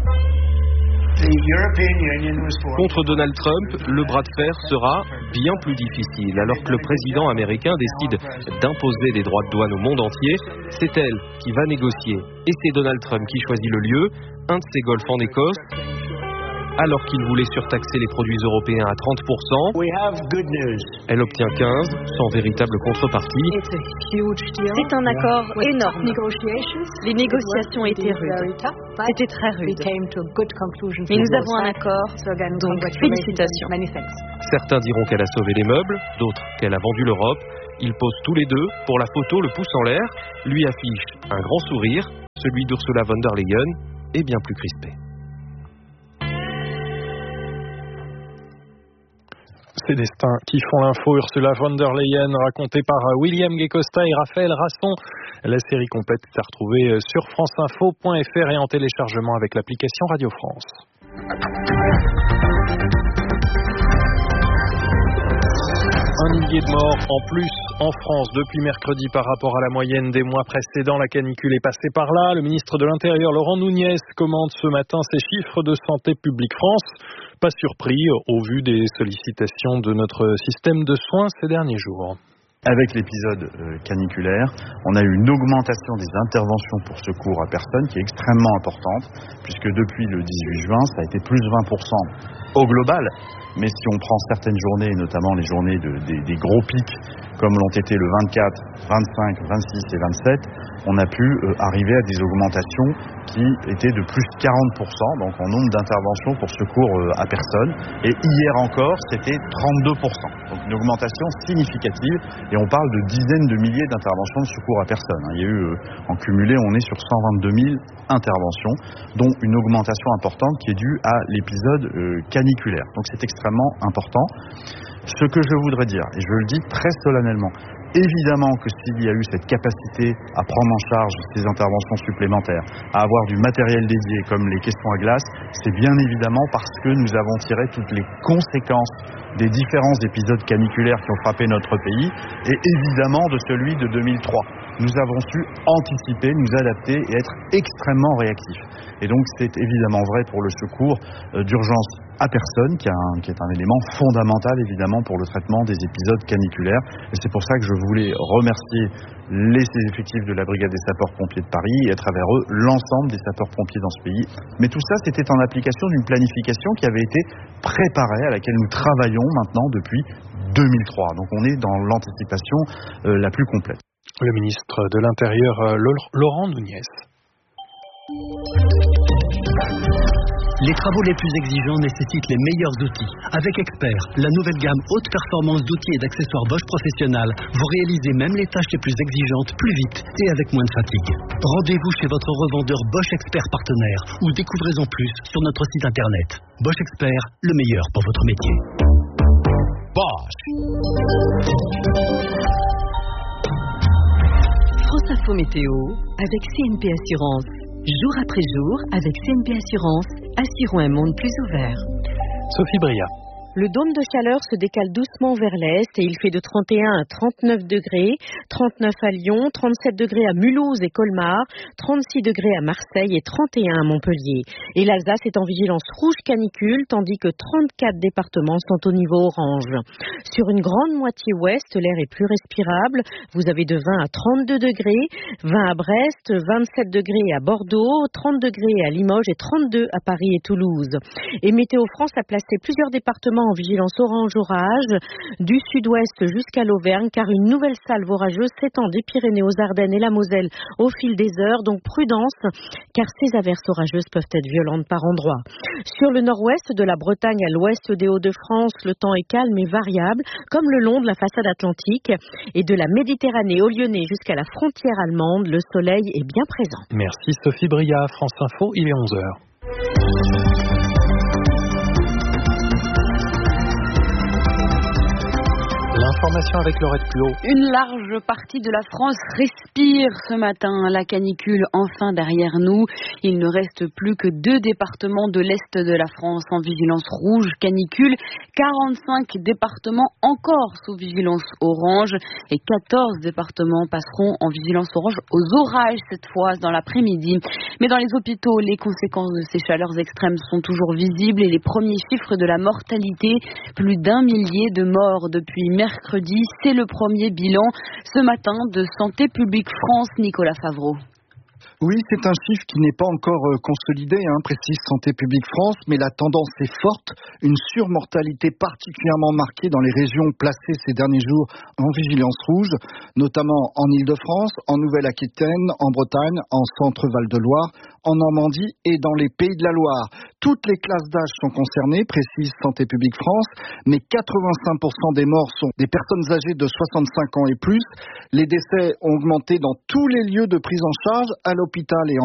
Contre Donald Trump, le bras de fer sera bien plus difficile. Alors que le président américain décide d'imposer des droits de douane au monde entier, c'est elle qui va négocier. Et c'est Donald Trump qui choisit le lieu, un de ses golfs en Écosse, alors qu'il voulait surtaxer les produits européens à trente pour cent. Elle obtient quinze, sans véritable contrepartie. C'est un accord énorme. Les négociations étaient rudes. C'était très rude. Mais nous avons un accord, donc félicitations. Certains diront qu'elle a sauvé les meubles, d'autres qu'elle a vendu l'Europe. Ils posent tous les deux, pour la photo, le pouce en l'air, lui affiche un grand sourire, celui d'Ursula von der Leyen est bien plus crispé. Ces destins qui font l'info, Ursula von der Leyen, racontée par William Guecosta et Raphaël Rasson. La série complète est à retrouver sur franceinfo point f r et en téléchargement avec l'application Radio France. Un millier de morts en plus en France depuis mercredi par rapport à la moyenne des mois précédents. La canicule est passée par là. Le ministre de l'Intérieur, Laurent Nunez, commente ce matin ces chiffres de Santé publique France. Pas surpris au vu des sollicitations de notre système de soins ces derniers jours. Avec l'épisode euh, caniculaire, on a eu une augmentation des interventions pour secours à personne qui est extrêmement importante, puisque depuis le dix-huit juin, ça a été plus vingt pour cent au global. Mais si on prend certaines journées, notamment les journées de, des, des gros pics, comme l'ont été le vingt-quatre, vingt-cinq, vingt-six et vingt-sept, on a pu euh, arriver à des augmentations qui étaient de plus de quarante pour cent, donc en nombre d'interventions pour secours euh, à personne. Et hier encore, c'était trente-deux pour cent. Donc une augmentation significative, et on parle de dizaines de milliers d'interventions de secours à personne. Il y a eu, euh, en cumulé, on est sur cent vingt-deux mille interventions, dont une augmentation importante qui est due à l'épisode euh, caniculaire. Donc c'est extrêmement important. Ce que je voudrais dire, et je le dis très solennellement, évidemment que s'il y a eu cette capacité à prendre en charge ces interventions supplémentaires, à avoir du matériel dédié comme les caissons à glace, c'est bien évidemment parce que nous avons tiré toutes les conséquences des différents épisodes caniculaires qui ont frappé notre pays et évidemment de celui de deux mille trois. Nous avons su anticiper, nous adapter et être extrêmement réactifs. Et donc c'est évidemment vrai pour le secours euh, d'urgence à personne, qui, a un, qui est un élément fondamental évidemment pour le traitement des épisodes caniculaires. Et c'est pour ça que je voulais remercier les effectifs de la Brigade des sapeurs-pompiers de Paris et à travers eux l'ensemble des sapeurs-pompiers dans ce pays. Mais tout ça, c'était en application d'une planification qui avait été préparée, à laquelle nous travaillons maintenant depuis deux mille trois. Donc on est dans l'anticipation euh, la plus complète. Le ministre de l'Intérieur, Laurent Nunez. Les travaux les plus exigeants nécessitent les meilleurs outils. Avec Expert, la nouvelle gamme haute performance d'outils et d'accessoires Bosch Professionnel, vous réalisez même les tâches les plus exigeantes plus vite et avec moins de fatigue. Rendez-vous chez votre revendeur Bosch Expert partenaire ou découvrez-en plus sur notre site internet. Bosch Expert, le meilleur pour votre métier. Bosch. France Info Météo avec C N P Assurance. Jour après jour, avec C N P Assurance, assurons un monde plus ouvert. Sophie Bria. Le dôme de chaleur se décale doucement vers l'est et il fait de trente et un à trente-neuf degrés, trente-neuf à Lyon, trente-sept degrés à Mulhouse et Colmar, trente-six degrés à Marseille et trente et un à Montpellier. Et l'Alsace est en vigilance rouge canicule, tandis que trente-quatre départements sont au niveau orange. Sur une grande moitié ouest, l'air est plus respirable. Vous avez de vingt à trente-deux degrés, vingt à Brest, vingt-sept degrés à Bordeaux, trente degrés à Limoges et trente-deux à Paris et Toulouse. Et Météo France a placé plusieurs départements département en vigilance orange orage, du sud-ouest jusqu'à l'Auvergne, car une nouvelle salve orageuse s'étend des Pyrénées aux Ardennes et la Moselle au fil des heures. Donc prudence, car ces averses orageuses peuvent être violentes par endroits. Sur le nord-ouest de la Bretagne à l'ouest des Hauts-de-France, le temps est calme et variable, comme le long de la façade atlantique. Et de la Méditerranée au Lyonnais jusqu'à la frontière allemande, le soleil est bien présent. Merci Sophie Bria, France Info, il est onze heures. L'information avec Laurette Plot. Une large partie de la France respire ce matin. La canicule enfin derrière nous. Il ne reste plus que deux départements de l'Est de la France en vigilance rouge canicule. quarante-cinq départements encore sous vigilance orange. Et quatorze départements passeront en vigilance orange aux orages cette fois dans l'après-midi. Mais dans les hôpitaux, les conséquences de ces chaleurs extrêmes sont toujours visibles et les premiers chiffres de la mortalité, plus d'un millier de morts depuis mercredi. Mercredi, c'est le premier bilan ce matin de Santé publique France, Nicolas Favreau. Oui, c'est un chiffre qui n'est pas encore consolidé, hein, précise Santé publique France, mais la tendance est forte. Une surmortalité particulièrement marquée dans les régions placées ces derniers jours en vigilance rouge, notamment en Île-de-France, en Nouvelle-Aquitaine, en Bretagne, en Centre-Val de Loire, en Normandie et dans les Pays de la Loire. Toutes les classes d'âge sont concernées, précise Santé publique France, mais quatre-vingt-cinq pour cent des morts sont des personnes âgées de soixante-cinq ans et plus. Les décès ont augmenté dans tous les lieux de prise en charge, à l'hôpital et en